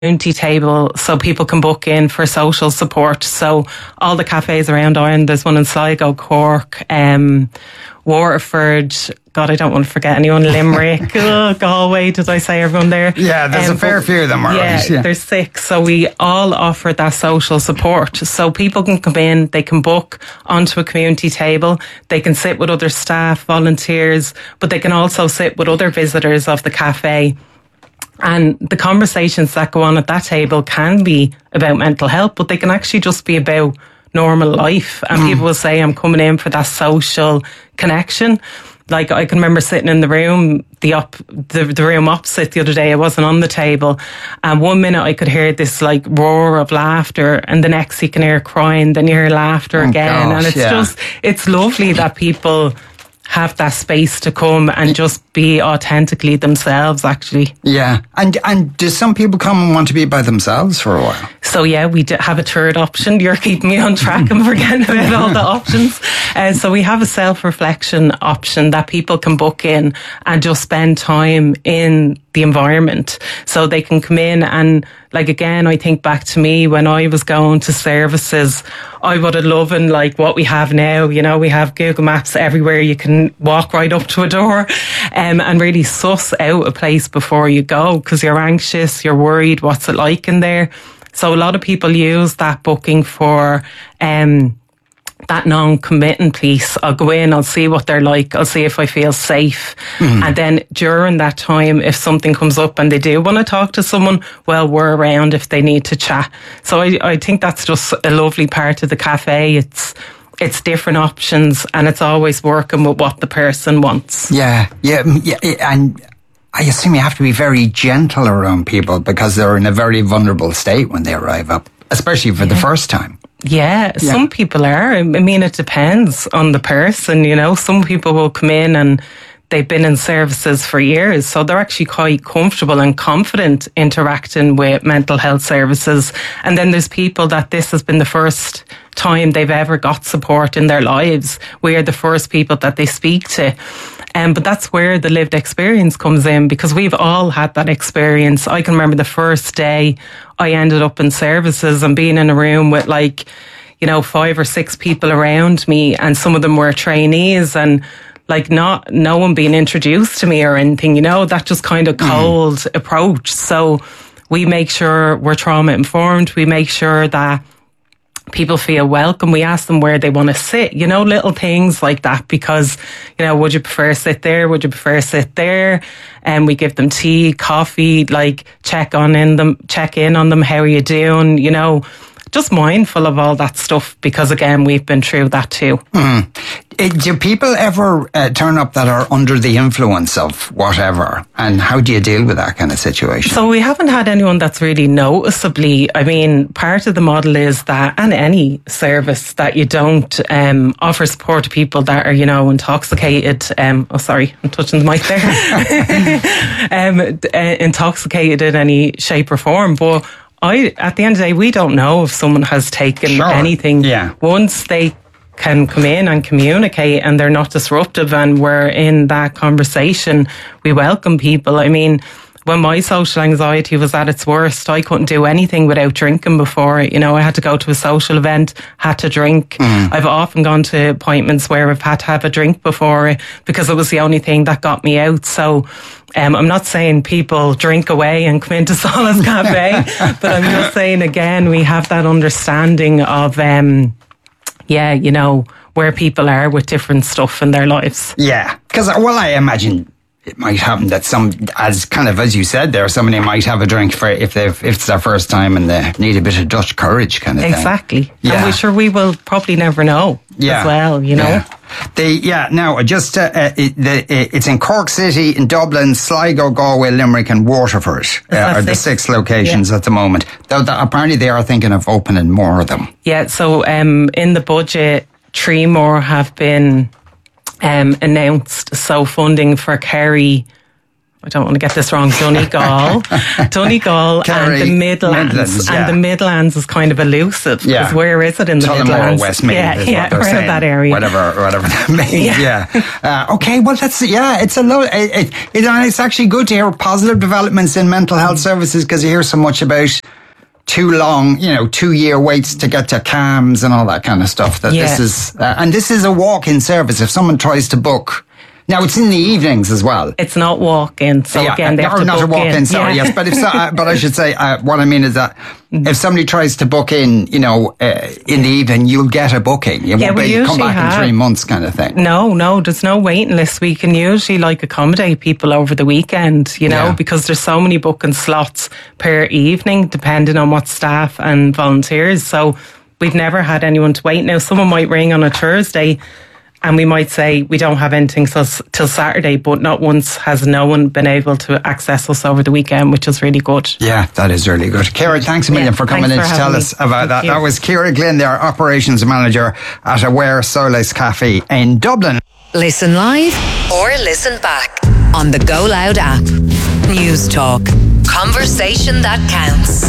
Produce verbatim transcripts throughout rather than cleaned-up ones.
community table so people can book in for social support. So all the cafes around Ireland, there's one in Sligo, Cork, um, Waterford, God, I don't want to forget anyone, Limerick, oh, Galway, did I say everyone there? Yeah, there's um, a fair few of them, are yeah, right? Yeah, there's six. So we all offer that social support. So people can come in, they can book onto a community table, they can sit with other staff, volunteers, but they can also sit with other visitors of the cafe. And the conversations that go on at that table can be about mental health, but they can actually just be about normal life. And mm. people will say, I'm coming in for that social connection. Like, I can remember sitting in the room, the up, the, the room opposite the other day. I wasn't on the table. And one minute I could hear this like roar of laughter, and the next you can hear crying, then you hear laughter oh again. Gosh, and it's yeah. just, it's lovely that people have that space to come and just be authentically themselves, actually. Yeah. And and do some people come and want to be by themselves for a while? So yeah, we do have a third option. You're keeping me on track and forgetting about all the options. Uh, so we have a self-reflection option that people can book in and just spend time in the environment. So they can come in and, like, again, I think back to me when I was going to services, I would have loved like what we have now. You know, we have Google Maps everywhere. You can walk right up to a door um, and really suss out a place before you go, because you're anxious, you're worried, what's it like in there? So a lot of people use that booking for um, that non-committing piece. I'll go in, I'll see what they're like, I'll see if I feel safe. Mm. And then during that time, if something comes up and they do want to talk to someone, well, we're around if they need to chat. So I, I think that's just a lovely part of the cafe. It's it's different options, and it's always working with what the person wants. Yeah, yeah, yeah, and I assume you have to be very gentle around people because they're in a very vulnerable state when they arrive up, especially for yeah. the first time. Yeah, yeah, some people are. I mean, it depends on the person, you know. Some people will come in and they've been in services for years, so they're actually quite comfortable and confident interacting with mental health services. And then there's people that this has been the first time they've ever got support in their lives. We're the first people that they speak to. Um, but that's where the lived experience comes in, because we've all had that experience. I can remember the first day I ended up in services and being in a room with, like, you know, five or six people around me, and some of them were trainees, and like not no one being introduced to me or anything, you know, that just kind of cold mm. approach. So we make sure we're trauma informed. We make sure that people feel welcome. We ask them where they want to sit, you know, little things like that, because, you know, would you prefer sit there? Would you prefer sit there? And we give them tea, coffee, like check on in them, check in on them. How are you doing? You know, just mindful of all that stuff, because again, we've been through that too. Mm. Do people ever uh, turn up that are under the influence of whatever? And how do you deal with that kind of situation? So we haven't had anyone that's really noticeably, I mean, part of the model is that, and any service, that you don't um, offer support to people that are, you know, intoxicated. Um, oh, sorry, I'm touching the mic there. um, uh, intoxicated in any shape or form. But I, at the end of the day, we don't know if someone has taken sure. anything. Yeah. Once they can come in and communicate and they're not disruptive and we're in that conversation, we welcome people. I mean, when my social anxiety was at its worst, I couldn't do anything without drinking before. You know, I had to go to a social event, had to drink. Mm. I've often gone to appointments where I've had to have a drink before because it was the only thing that got me out. So um, I'm not saying people drink away and come into Solace Cafe, but I'm just saying, again, we have that understanding of, um, yeah, you know, where people are with different stuff in their lives. Yeah, because, well, I imagine it might happen that some, as kind of as you said there, somebody might have a drink for if they've if it's their first time and they need a bit of Dutch courage, kind of exactly. thing. Exactly. Yeah. And we're sure we will probably never know yeah. as well, you know. Yeah. The, yeah, now, just, uh, uh, it, the, it's in Cork City, in Dublin, Sligo, Galway, Limerick and Waterford uh, are the six locations yeah. at the moment. Though the, apparently they are thinking of opening more of them. Yeah, so um, in the budget, three more have been um, announced. So funding for Kerry, I don't want to get this wrong, Donegal, Donegal Kerry, and the Midlands. Midlands, yeah. And the Midlands is kind of elusive, because Yeah. where is it in the Tullamore, Midlands? Westmeath yeah, is yeah, what they're around saying. that area. Whatever, whatever that means. Yeah. Yeah. Uh, okay. Well, that's yeah. It's a lo- it, it, it, and it's actually good to hear positive developments in mental health services, because you hear so much about too long, you know, two year waits to get to C A M S and all that kind of stuff. That Yeah. this is, uh, and this is a walk-in service. If someone tries to book. Now, it's in the evenings as well. It's not walk-in, so Yeah, again, they have or to not book a walk-in, in. sorry, Yeah. yes. But if so, uh, but I should say, uh, what I mean is that if somebody tries to book in, you know, uh, in the evening, you'll get a booking. You Yeah, won't we be come usually back have. in three months kind of thing. No, no, there's no waiting list. We can usually like accommodate people over the weekend, you know, Yeah. because there's so many booking slots per evening, depending on what staff and volunteers. So we've never had anyone to wait. Now, someone might ring on a Thursday and we might say we don't have anything till, till Saturday, but not once has no one been able to access us over the weekend, which is really good. Yeah, that is really good. Ciara, thanks a million Yeah, for coming thanks in for to tell having us me. about that. Thank you. That was Ciara Glynn, their operations manager at Aware Solace Cafe in Dublin. Listen live or listen back on the Go Loud app. News Talk. Conversation that counts.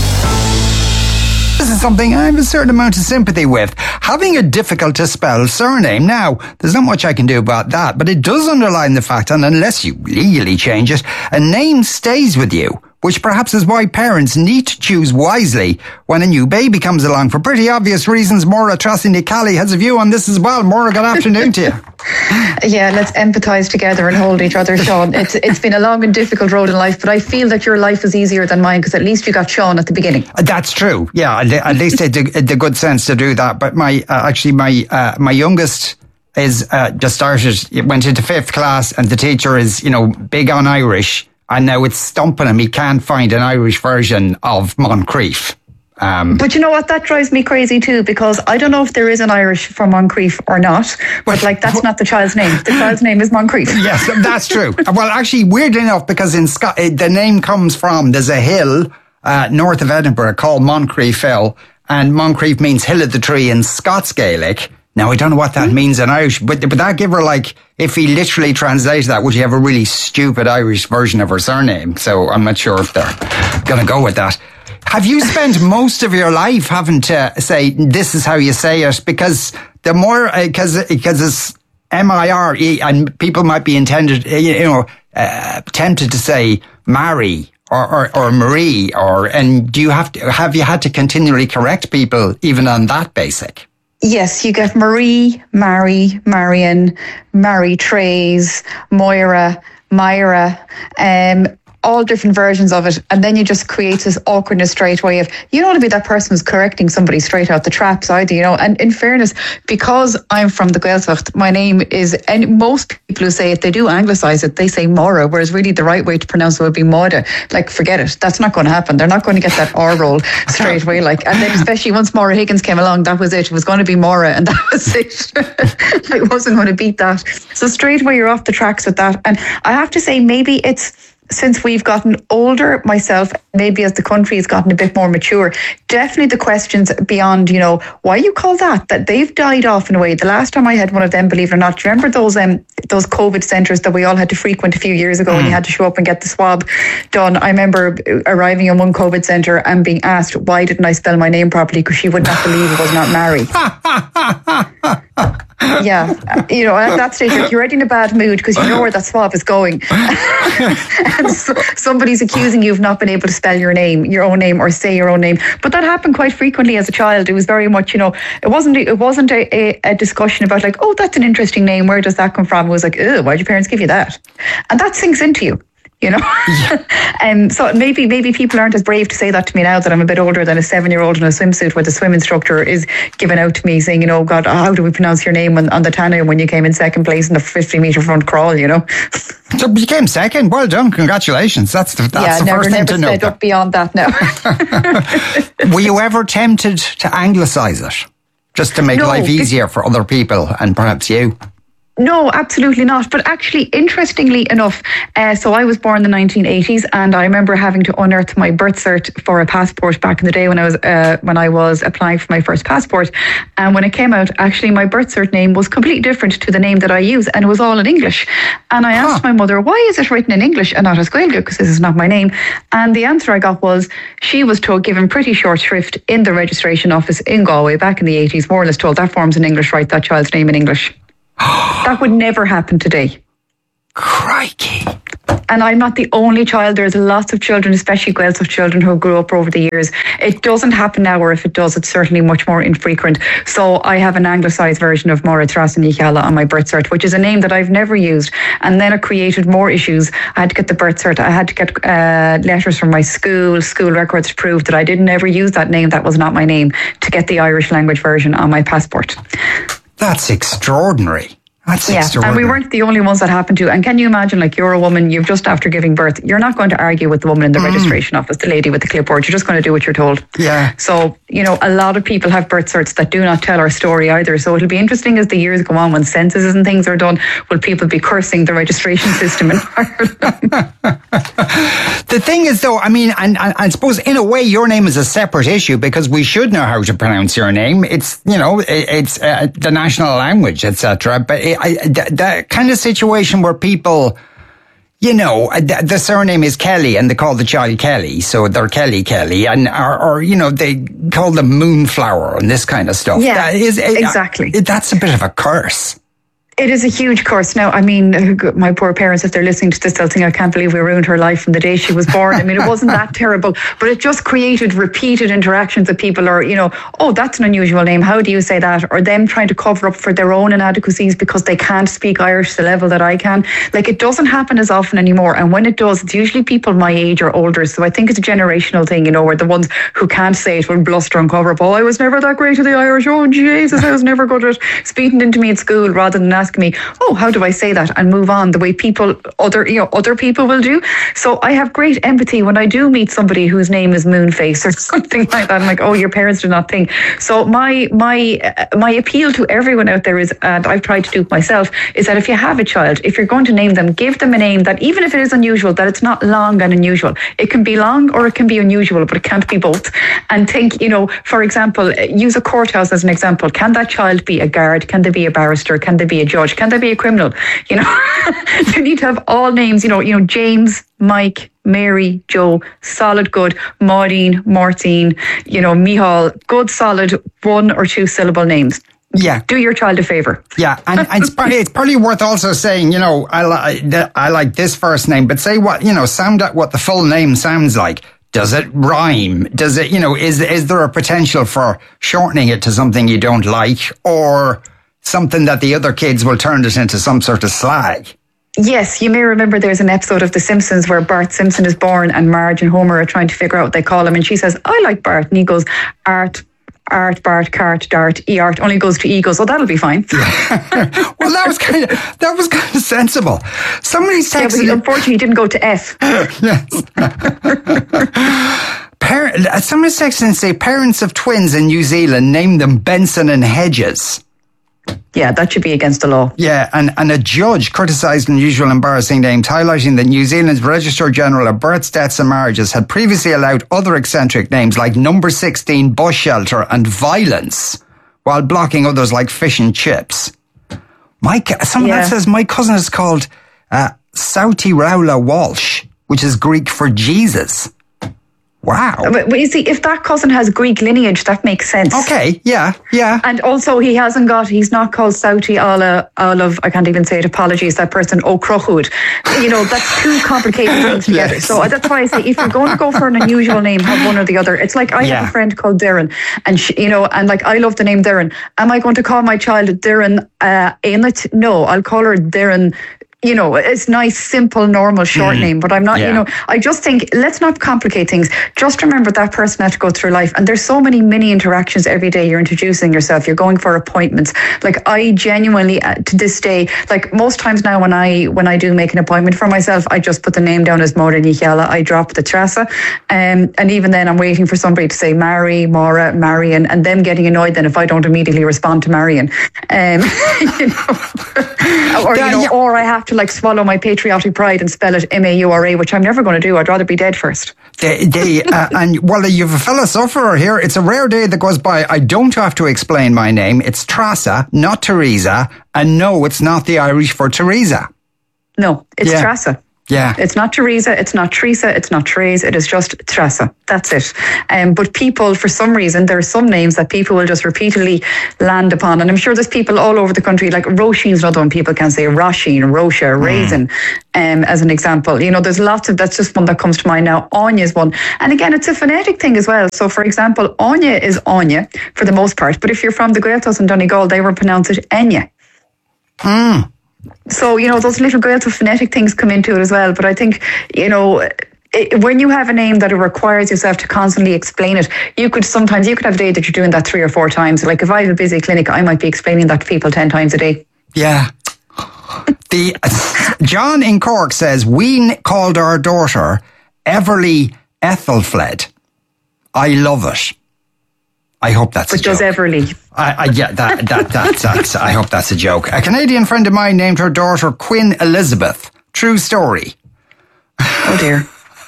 This is something I have a certain amount of sympathy with. Having a difficult to spell surname. Now, there's not much I can do about that, but it does underline the fact that unless you legally change it, a name stays with you, which perhaps is why parents need to choose wisely when a new baby comes along. For pretty obvious reasons, Maura Tracy-Nicali has a view on this as well. Maura, good afternoon to you. Yeah, let's empathise together and hold each other, Sean. It's It's been a long and difficult road in life, but I feel that your life is easier than mine, because at least you got Sean at the beginning. That's true. Yeah, at at least it did the good sense to do that. But my uh, actually my uh, my youngest is uh, just started. It went into fifth class, and the teacher is you know big on Irish, and now it's stumping him. He can't find an Irish version of Moncrief. Um, But you know what? That drives me crazy too, because I don't know if there is an Irish for Moncrief or not. But like, that's not the child's name. The child's name is Moncrief. Yes, that's true. Well, actually, weirdly enough, because in Scot- the name comes from, there's a hill uh, north of Edinburgh called Moncrief Hill, and Moncrief means hill of the tree in Scots Gaelic. Now, I don't know what that means in Irish, but would that give her, like, if he literally translated that, would you have a really stupid Irish version of her surname? So I'm not sure if they're going to go with that. Have you spent most of your life having to say, this is how you say it? Because the more, because uh, because it's M I R E, and people might be intended, uh, you know, uh, tempted to say Mary or, or, or Marie, or, and do you have to, have you had to continually correct people even on that basic? Yes, you get Marie, Mary, Marion, Mary Trays, Moira, Myra, um, all different versions of it, and then you just create this awkwardness straight away of, you don't want to be that person who's correcting somebody straight out the traps either, you know. And in fairness, because I'm from the Gaeltacht, my name is, and most people who say it, they do anglicise it, they say Maura, whereas really the right way to pronounce it would be Maura. Like, forget it, that's not going to happen. They're not going to get that R roll straight away. Like, and then especially once Maura Higgins came along, that was it. It was going to be Maura, and that was it. I wasn't going to beat that. So straight away you're off the tracks with that. And I have to say, maybe it's, since we've gotten older, myself, maybe as the country has gotten a bit more mature, definitely the questions beyond, you know, why you call that, that they've died off in a way. The last time I had one of them, believe it or not, do you remember those um, those COVID centres that we all had to frequent a few years ago, mm. and you had to show up and get the swab done? I remember arriving in one COVID centre and being asked, why didn't I spell my name properly? Because she would not believe it was not Mary. Yeah, you know, at that stage, you're already in a bad mood because you know where that swab is going. And so, somebody's accusing you of not being able to spell your name, your own name, or say your own name. But that happened quite frequently as a child. It was very much, you know, it wasn't it wasn't a, a, a discussion about like, oh, that's an interesting name, where does that come from? It was like, oh, why'd your parents give you that? And that sinks into you. You know, and yeah. um, so maybe maybe people aren't as brave to say that to me now that I'm a bit older than a seven-year-old in a swimsuit where the swim instructor is giving out to me saying, you know, God, how do we pronounce your name on, on the Tannoy when you came in second place in the fifty-metre front crawl, you know? So you came second. Well done. Congratulations. That's the, that's yeah, the never, first thing never to know. Up beyond that now. Were you ever tempted to anglicise it? Just to make no, life easier for other people and perhaps you? No, absolutely not. But actually, interestingly enough, uh, so I was born in the nineteen eighties, and I remember having to unearth my birth cert for a passport back in the day when I was uh, when I was applying for my first passport. And when it came out, actually, my birth cert name was completely different to the name that I use, and it was all in English. And I asked huh. my mother, why is it written in English and not as Gaeilge, because this is not my name? And the answer I got was she was told, given pretty short shrift in the registration office in Galway back in the eighties, more or less told that form's in English, write that child's name in English. That would never happen today. Crikey. And I'm not the only child. There's lots of children, especially Gaels of children who grew up over the years. It doesn't happen now, or if it does, it's certainly much more infrequent. So I have an anglicised version of Maura Trasan Nichala on my birth cert, which is a name that I've never used. And then it created more issues. I had to get the birth cert. I had to get uh, letters from my school, school records to prove that I didn't ever use that name. That was not my name, to get the Irish language version on my passport. That's extraordinary. That's yeah, and we weren't the only ones that happened to. And can you imagine, like, you're a woman, you've just after giving birth, you're not going to argue with the woman in the mm. registration office, the lady with the clipboard. You're just going to do what you're told. Yeah. So, you know, a lot of people have birth certs that do not tell our story either. So it'll be interesting as the years go on, when censuses and things are done, will people be cursing the registration system in Ireland? The thing is, though, I mean, and, and I suppose in a way your name is a separate issue, because we should know how to pronounce your name. It's, you know, it, it's uh, the national language, et cetera. But it, I, th- that kind of situation where people, you know, th- the surname is Kelly and they call the child Kelly, so they're Kelly Kelly, and or, or you know, they call them Moonflower and this kind of stuff. Yeah, that is, exactly. Uh, that's a bit of a curse. It is a huge curse. Now, I mean, my poor parents, if they're listening to this, they'll think, I can't believe we ruined her life from the day she was born. I mean, it wasn't that terrible, but it just created repeated interactions of people, or, you know, oh, that's an unusual name, how do you say that? Or them trying to cover up for their own inadequacies because they can't speak Irish to the level that I can. Like, it doesn't happen as often anymore. And when it does, it's usually people my age or older. So I think it's a generational thing, you know, where the ones who can't say it will bluster and cover up. Oh, I was never that great at the Irish. Oh, Jesus, I was never good at speaking into me at school, rather than asking me, oh, how do I say that, and move on the way people, other you know, other people will do. So I have great empathy when I do meet somebody whose name is Moonface or something like that. I'm like, oh, your parents did not think. So my my uh, my appeal to everyone out there is, and I've tried to do it myself, is that if you have a child, if you're going to name them, give them a name that, even if it is unusual, that it's not long and unusual. It can be long or it can be unusual, but it can't be both. And think, you know, for example, use a courthouse as an example. Can that child be a guard? Can they be a barrister? Can they be a judge? Can they be a criminal? You know, they need to have all names, you know, you know, James, Mike, Mary, Joe, solid good, Maureen, Martine, you know, Mihal, good solid one or two syllable names. Yeah. Do your child a favour. Yeah, and, and it's, probably, it's probably worth also saying, you know, I, li- I like this first name, but say what, you know, sound out what the full name sounds like. Does it rhyme? Does it, you know, is is there a potential for shortening it to something you don't like, or something that the other kids will turn it into some sort of slag? Yes, you may remember there's an episode of The Simpsons where Bart Simpson is born and Marge and Homer are trying to figure out what they call him, and she says, I like Bart, and he goes, Art, Art, Bart, Cart, Dart, E-Art, only goes to E, goes, oh, that'll be fine. Well, that was kind of, that was kind of sensible. Somebody's texted... Yeah, but he, unfortunately, he didn't go to F. Yes. Parent, somebody's texted and say, parents of twins in New Zealand name them Benson and Hedges. Yeah, that should be against the law. Yeah, and, and a judge criticised unusual, embarrassing names, highlighting that New Zealand's Registrar General of Births, Deaths and Marriages had previously allowed other eccentric names like Number sixteen, Bus Shelter and Violence, while blocking others like Fish and Chips. My, someone yeah. else says, my cousin is called uh, Sauti Raula Walsh, which is Greek for Jesus. Wow. But, but you see, if that cousin has Greek lineage, that makes sense. Okay, yeah, yeah. And also he hasn't got, he's not called Sauti Ala, Olav, I can't even say it, apologies, that person, O'Crochud. You know, that's two complicated things together. Yes. So that's why I say, if you're going to go for an unusual name, have one or the other. It's like, I yeah. have a friend called Darren, and she, you know, and like, I love the name Darren. Am I going to call my child Darren uh, Ainlet? No, I'll call her Darren you know, it's nice, simple, normal, short mm. name, but I'm not, yeah. you know, I just think, let's not complicate things. Just remember that person had to go through life. And there's so many mini interactions every day. You're introducing yourself, you're going for appointments. Like I genuinely, uh, to this day, like most times now when I when I do make an appointment for myself, I just put the name down as Maura Ní Chealla. I drop the Trasa. Um, and even then I'm waiting for somebody to say Mary, Maura, Marion, and them getting annoyed then if I don't immediately respond to Marion. Um, you know, or, you know, or I have to like swallow my patriotic pride and spell it M A U R A, which I'm never going to do. I'd rather be dead first. They, they, uh, and well, you've a fellow sufferer here. It's a rare day that goes by. I don't have to explain my name. It's Trasa, not Teresa. And no, it's not the Irish for Teresa. No, it's yeah. Trasa. Yeah. It's not Teresa, it's not Teresa, it's not Therese, it is just Trasa. That's it. Um, but people, for some reason, there are some names that people will just repeatedly land upon. And I'm sure there's people all over the country, like Roisin's another one people can say, Roisin, Roisha, Raisin, mm. um, as an example. You know, there's lots of, that's just one that comes to mind now. Anya is one. And again, it's a phonetic thing as well. So for example, Anya is Anya for the most part. But if you're from the Gaeltacht in Donegal, they will pronounce it Enya. Hmm. So, you know, those little Gaeltacht phonetic things come into it as well. But I think, you know, it, when you have a name that it requires yourself to constantly explain it, you could sometimes, you could have a day that you're doing that three or four times. Like if I have a busy clinic, I might be explaining that to people ten times a day. Yeah. The uh, John in Cork says, we called our daughter Everly Ethelfled. I love it. I hope that's Which a joke. Which does Everly. I, I, yeah, that, that, that, that's, I hope that's a joke. A Canadian friend of mine named her daughter Queen Elizabeth. True story. Oh dear.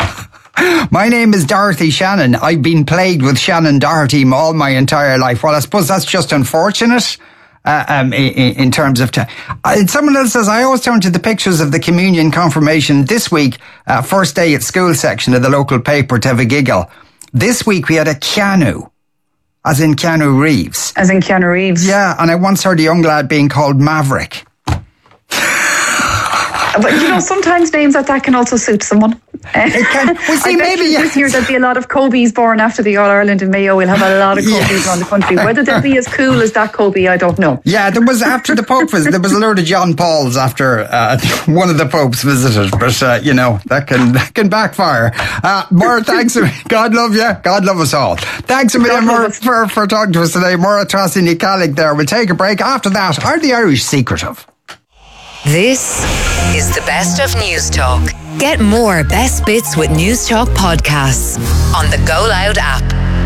My name is Dorothy Shannon. I've been plagued with Shannon Doherty all my entire life. Well, I suppose that's just unfortunate. Uh, um, in, in terms of time. Uh, someone else says, I always turn to the pictures of the communion confirmation this week, uh, first day at school section of the local paper to have a giggle. This week we had a Keanu. As in Keanu Reeves. As in Keanu Reeves. Yeah, and I once heard a young lad being called Maverick. But you know, sometimes names like that can also suit someone. It can. Well, see, I bet maybe you this year there'll be a lot of Kobe's born after the All Ireland in Mayo. We'll have a lot of Kobe's yes. around the country. Whether they'll be as cool as that Kobe, I don't know. Yeah, there was after the Pope visit, there was a load of John Pauls after uh, one of the Popes visited. But uh, you know that can that can backfire. Uh, Maura, thanks. God love you. God love us all. Thanks a million, Maura, for for talking to us today. Maura Trasa Ní Chealla there. We'll take a break. After that, are the Irish secretive? This is the best of News Talk. Get more best bits with News Talk podcasts on the Go Loud app.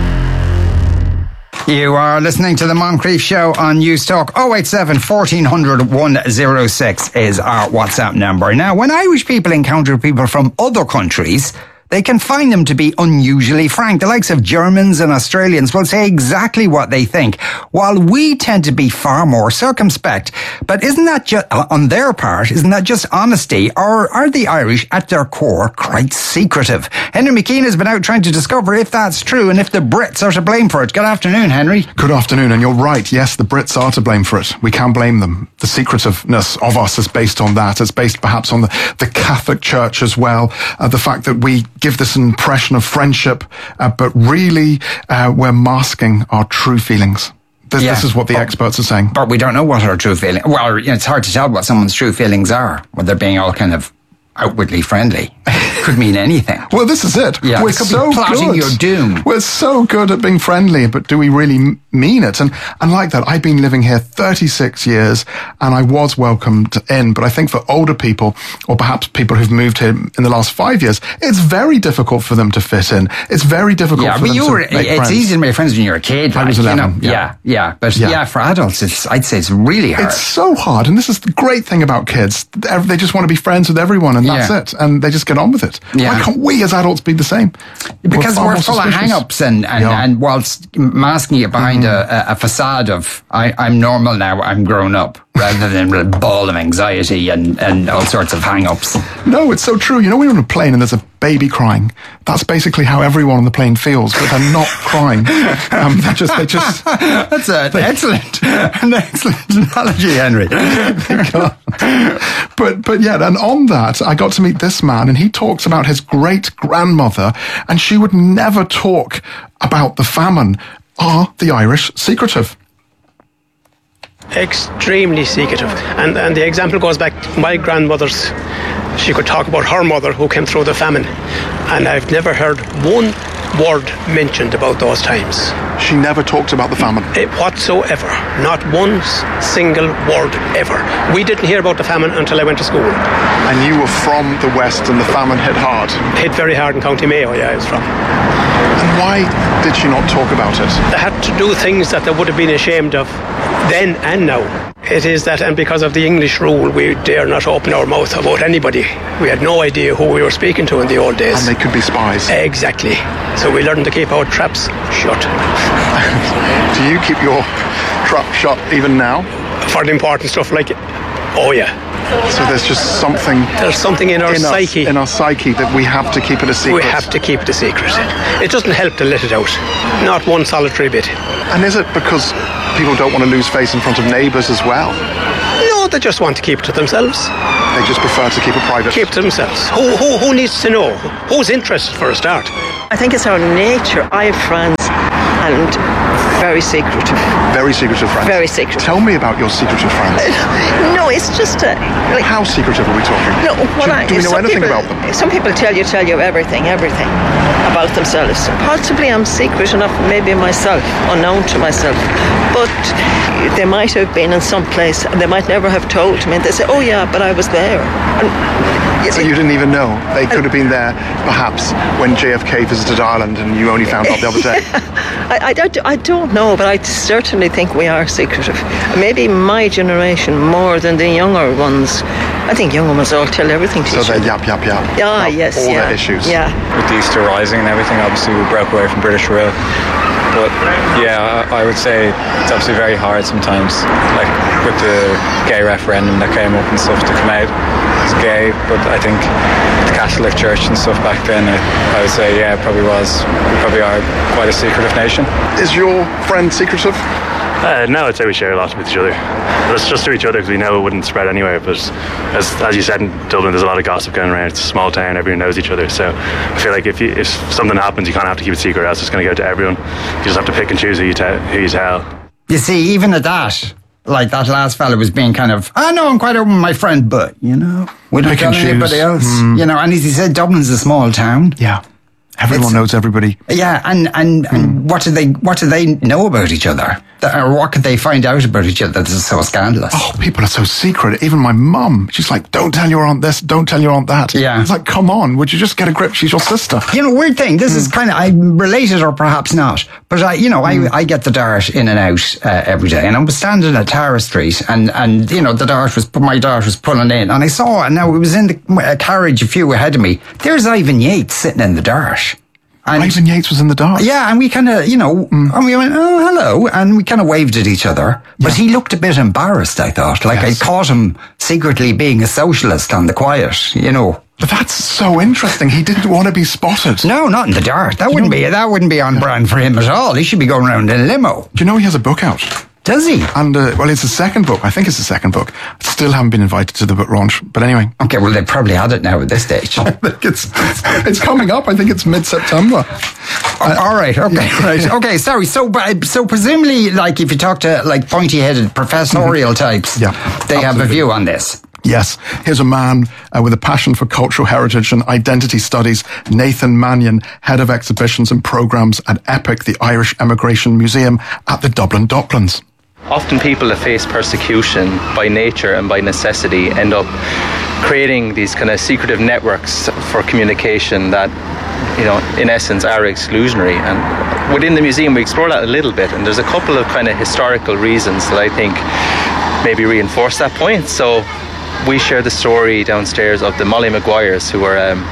You are listening to the Moncrief Show on News Talk. oh eight seven, fourteen hundred, one oh six is our WhatsApp number. Now, when Irish people encounter people from other countries, they can find them to be unusually frank. The likes of Germans and Australians will say exactly what they think, while we tend to be far more circumspect. But isn't that just, on their part, isn't that just honesty? Or are the Irish, at their core, quite secretive? Henry McKean has been out trying to discover if that's true and if the Brits are to blame for it. Good afternoon, Henry. Good afternoon, and you're right. Yes, the Brits are to blame for it. We can blame them. The secretiveness of us is based on that. It's based perhaps on the, the Catholic Church as well. Uh, the fact that we give this impression of friendship, uh, but really uh, we're masking our true feelings. This, yeah, this is what the but, experts are saying. But we don't know what our true feelings... Well, it's hard to tell what someone's true feelings are, when they're being all kind of outwardly friendly. Could mean anything. Well, this is it. Yeah, we're it could so be plotting good. your doom. We're so good at being friendly, but do we really m- mean it? And and like that, I've been living here thirty-six years, and I was welcomed in. But I think for older people, or perhaps people who've moved here in the last five years, it's very difficult for them to fit in. It's very difficult yeah, for but them you to were, make it's friends. easy to make friends when you're a kid. I like, was eleven. You know? yeah. yeah, yeah. But yeah. yeah, for adults, it's, I'd say it's really hard. It's so hard, and this is the great thing about kids. They just want to be friends with everyone, and that's yeah. it. And they just get on with it. Yeah. Why can't we as adults be the same? Because we're, we're full of hang-ups and, and, yeah. and whilst masking it behind mm-hmm. a, a facade of I, I'm normal now, I'm grown up, rather than a ball of anxiety and, and all sorts of hang-ups. No, it's so true. You know, when you're on a plane and there's a baby crying, that's basically how everyone on the plane feels, but they're not crying. Um, they just, they just... That's an they, excellent, an excellent analogy, Henry. but, but yeah, and on that, I got to meet this man, and he talks about his great-grandmother, and she would never talk about the famine. Are the Irish secretive? Extremely secretive. And, and the example goes back to my grandmother's. She could talk about her mother who came through the famine. And I've never heard one word mentioned about those times. She never talked about the famine? It, whatsoever. Not one single word ever. We didn't hear about the famine until I went to school. And you were from the West and the famine hit hard? Hit very hard in County Mayo, yeah, I was from. And why did she not talk about it? They had to do things that they would have been ashamed of then and now. It is that, and because of the English rule, we dare not open our mouth about anybody. We had no idea who we were speaking to in the old days. And they could be spies. Exactly. So we learned to keep our traps shut. Do you keep your trap shut even now? For the important stuff like, oh yeah. So there's just something... There's something in our in psyche. Us, in our psyche that we have to keep it a secret. We have to keep it a secret. It doesn't help to let it out. Not one solitary bit. And is it because people don't want to lose face in front of neighbours as well? No, they just want to keep it to themselves. They just prefer to keep it private? Keep it to themselves. Who, who, who needs to know? Who's interested for a start? I think it's our nature. I have friends and very secretive. Very secretive friends? Very secretive. Tell me about your secretive friends. No, it's just a... Like, how secretive are we talking? No, what do, I... do we know anything people, about them? Some people tell you, tell you everything, everything about themselves. Possibly I'm secret enough, maybe myself, unknown to myself. But they might have been in some place and they might never have told me. And they say, oh yeah, but I was there. And, so you didn't even know? They could have been there, perhaps, when J F K visited Ireland and you only found out the other day? I, I, don't, I don't know, but I certainly think we are secretive. Maybe my generation more than the younger ones. I think younger ones all tell everything to so each other. So they're yap, yap, yap. Yeah, yes, all yeah. their issues. Yeah. With the Easter Rising and everything, obviously we broke away from British rule. But yeah, I, I would say it's obviously very hard sometimes, like with the gay referendum that came up and stuff, to come out as gay. But I think the Catholic Church and stuff back then, I, I would say, yeah, it probably was. We probably are quite a secretive nation. Is your friend secretive? Uh, no, I'd say we share a lot with each other. But it's just to each other because we know it wouldn't spread anywhere. But as as you said, in Dublin, there's a lot of gossip going around. It's a small town, everyone knows each other. So I feel like if you, if something happens, you kind of have to keep it secret, else it's going to go to everyone. You just have to pick and choose who you, te- who you tell. You see, even at that, like that last fella was being kind of, I know I'm quite open with my friend, but, you know, we don't tell anybody else. Mm. You know, and as he said, Dublin's a small town. Yeah. Everyone it's, knows everybody. Yeah, and and, mm. and what do they what do they know about each other? Or what could they find out about each other that is so scandalous? Oh, people are so secret. Even my mum, she's like, don't tell your aunt this, don't tell your aunt that. Yeah. It's like, come on, would you just get a grip? She's your sister. You know, weird thing, this mm. is kind of, I'm related or perhaps not, but I, you know, mm. I, I get the dart in and out uh, every day, and I was standing at Tara Street, and, and you know, the dart was, my dart was pulling in, and I saw it, and now it was in the uh, carriage a few ahead of me. There's Ivan Yates sitting in the dart. And Ivan Yates was in the dark. Yeah, and we kind of, you know, mm. and we went, oh, hello, and we kind of waved at each other. But yeah. he looked a bit embarrassed, I thought. Like yes. I caught him secretly being a socialist on the quiet, you know. But that's so interesting. He didn't want to be spotted. No, not in the dark. That you wouldn't know, be that wouldn't be on yeah. brand for him at all. He should be going around in a limo. Do you know he has a book out? Does he? And, uh, well, it's the second book. I think it's the second book. Still haven't been invited to the book launch. But anyway. Okay, well, they probably had it now at this stage. I think it's, it's coming up. I think it's mid-September. Uh, all right, okay. Yeah, right. Okay, sorry. So, so presumably, like, if you talk to, like, pointy-headed professorial mm-hmm. types, yeah, they absolutely. have a view on this. Yes. Here's a man uh, with a passion for cultural heritage and identity studies, Nathan Mannion, head of exhibitions and programmes at EPIC, the Irish Emigration Museum at the Dublin Docklands. Often people that face persecution by nature and by necessity end up creating these kind of secretive networks for communication that, you know, in essence are exclusionary. And within the museum we explore that a little bit, and there's a couple of kind of historical reasons that I think maybe reinforce that point. So we share the story downstairs of the Molly Maguires, who were um,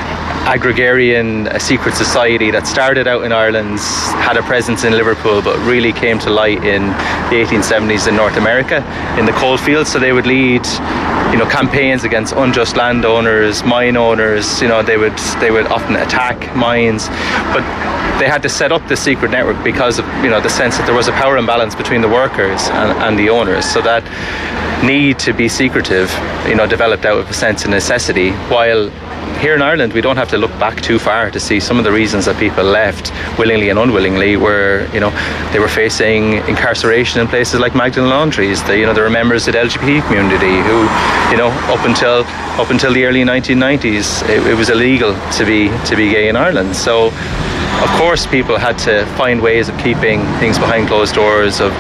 agrarian, a secret society that started out in Ireland, had a presence in Liverpool, but really came to light in the eighteen seventies in North America, in the coal fields. So they would lead, you know, campaigns against unjust landowners, mine owners. You know, they would they would often attack mines, but they had to set up this secret network because of, you know, the sense that there was a power imbalance between the workers and, and the owners. So that need to be secretive, you know, developed out of a sense of necessity, while here in Ireland, we don't have to look back too far to see some of the reasons that people left, willingly and unwillingly, were, you know, they were facing incarceration in places like Magdalen Laundries. They, you know, there were members of the L G B T community who, you know, up until up until the early nineteen nineties, it, it was illegal to be to be gay in Ireland. So, of course, people had to find ways of keeping things behind closed doors, of,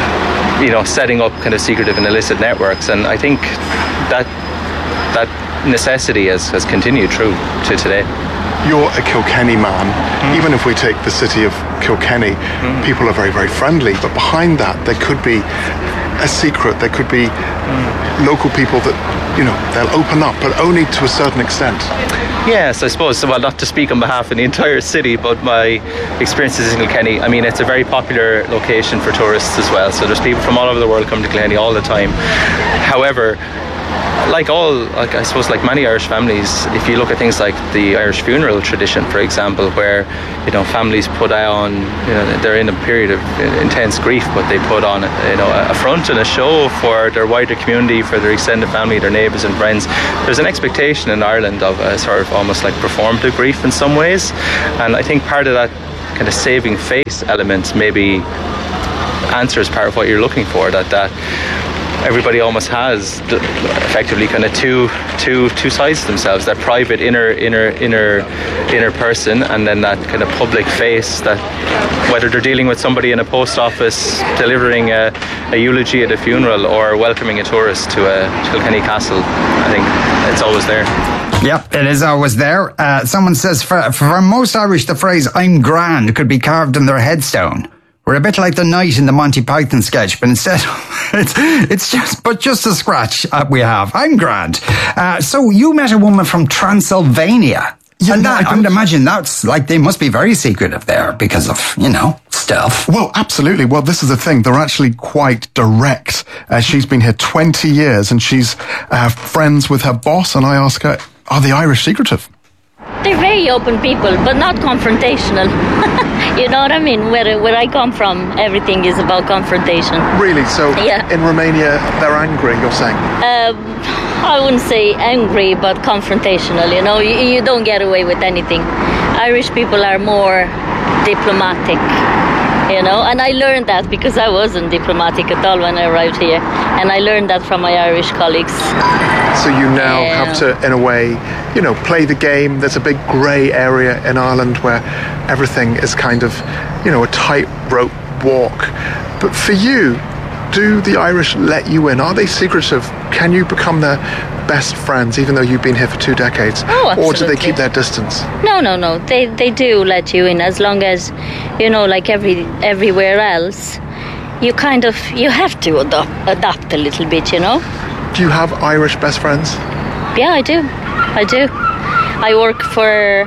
you know, setting up kind of secretive and illicit networks. And I think that that necessity has, has continued through to today. You're a Kilkenny man. Mm. Even if we take the city of Kilkenny, mm. people are very, very friendly. But behind that, there could be a secret. There could be mm. local people that, you know, they'll open up, but only to a certain extent. Yes, I suppose, well, not to speak on behalf of the entire city, but my experiences in Kilkenny, I mean, it's a very popular location for tourists as well. So there's people from all over the world come to Kilkenny all the time. However, like all, like I suppose, like many Irish families, if you look at things like the Irish funeral tradition, for example, where, you know, families put on, you know, they're in a period of intense grief, but they put on, you know, a front and a show for their wider community, for their extended family, their neighbours and friends. There's an expectation in Ireland of a sort of almost like performative grief in some ways, and I think part of that kind of saving face element maybe answers part of what you're looking for, that that everybody almost has effectively kind of two two two sides to themselves, that private inner inner inner inner person, and then that kind of public face, that whether they're dealing with somebody in a post office, delivering a, a eulogy at a funeral, or welcoming a tourist to a Kilkenny castle, I think it's always there. Yep, it is always there. Uh, someone says for, for most Irish the phrase "I'm grand" could be carved in their headstone. We're a bit like the knight in the Monty Python sketch, but instead it's it's just but just a scratch uh, we have. I'm grand. Uh, so you met a woman from Transylvania. Yeah, and that, I would imagine that's like, they must be very secretive there because of, you know, stuff. Well, absolutely. Well, this is the thing. They're actually quite direct. Uh, she's been here twenty years and she's uh, friends with her boss. And I ask her, are the Irish secretive? They're very open people, but not confrontational. You know what I mean? Where where I come from, everything is about confrontation. Really? So yeah. In Romania, they're angry, you're saying? Uh, I wouldn't say angry, but confrontational. You know, you, you don't get away with anything. Irish people are more diplomatic. You know, and I learned that because I wasn't diplomatic at all when I arrived here, and I learned that from my Irish colleagues. So you now yeah. have to, in a way, you know, play the game. There's a big grey area in Ireland where everything is kind of, you know, a tightrope walk. But for you, do the Irish let you in? Are they secretive? Can you become their best friends, even though you've been here for two decades? Oh, absolutely. Or do they keep their distance? No, no, no. They they do let you in, as long as, you know, like every everywhere else, you kind of, you have to adopt, adapt a little bit, you know? Do you have Irish best friends? Yeah, I do. I do. I work for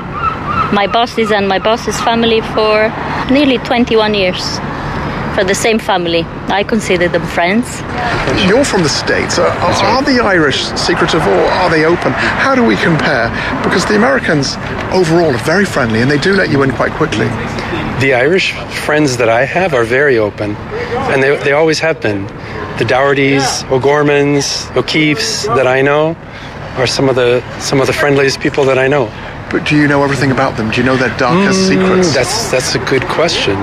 my bosses and my boss's family for nearly twenty-one years. For the same family. I consider them friends. You're from the States. Are, are, are the Irish secretive or are they open? How do we compare? Because the Americans overall are very friendly and they do let you in quite quickly. The Irish friends that I have are very open, and they, they always have been. The Doughertys, O'Gormans, O'Keefes that I know are some of the some of the friendliest people that I know. But do you know everything about them? Do you know their darkest mm, secrets? That's that's a good question.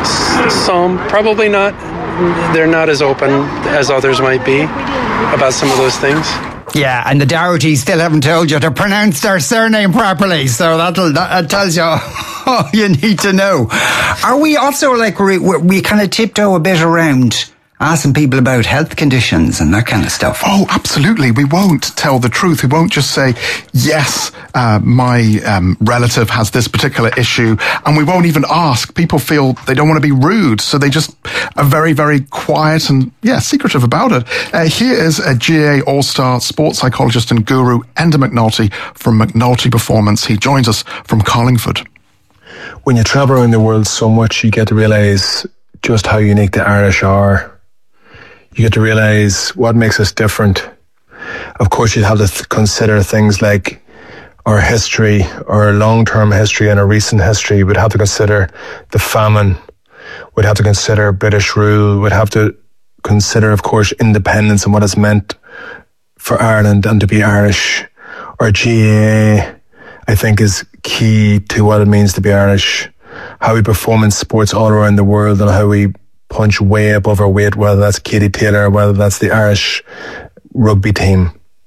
Some, probably not. They're not as open as others might be about some of those things. Yeah, and the Doughertys still haven't told you to pronounce their surname properly, so that'll, that tells you all you need to know. Are we also like, we, we kind of tiptoe a bit around asking people about health conditions and that kind of stuff? Oh, absolutely. We won't tell the truth. We won't just say, yes, uh, my um, relative has this particular issue. And we won't even ask. People feel they don't want to be rude. So they just are very, very quiet and, yeah, secretive about it. Uh, here is a G A A All-Star sports psychologist and guru, Enda McNulty from McNulty Performance. He joins us from Carlingford. When you travel around the world so much, you get to realise just how unique the Irish are. You get to realise what makes us different. Of course, you'd have to th- consider things like our history, our long-term history and our recent history. We'd have to consider the famine. We'd have to consider British rule. We'd have to consider, of course, independence and what it's meant for Ireland and to be Irish. Our G A A, I think, is key to what it means to be Irish. How we perform in sports all around the world and how we punch way above our weight, whether that's Katie Taylor, whether that's the Irish rugby team.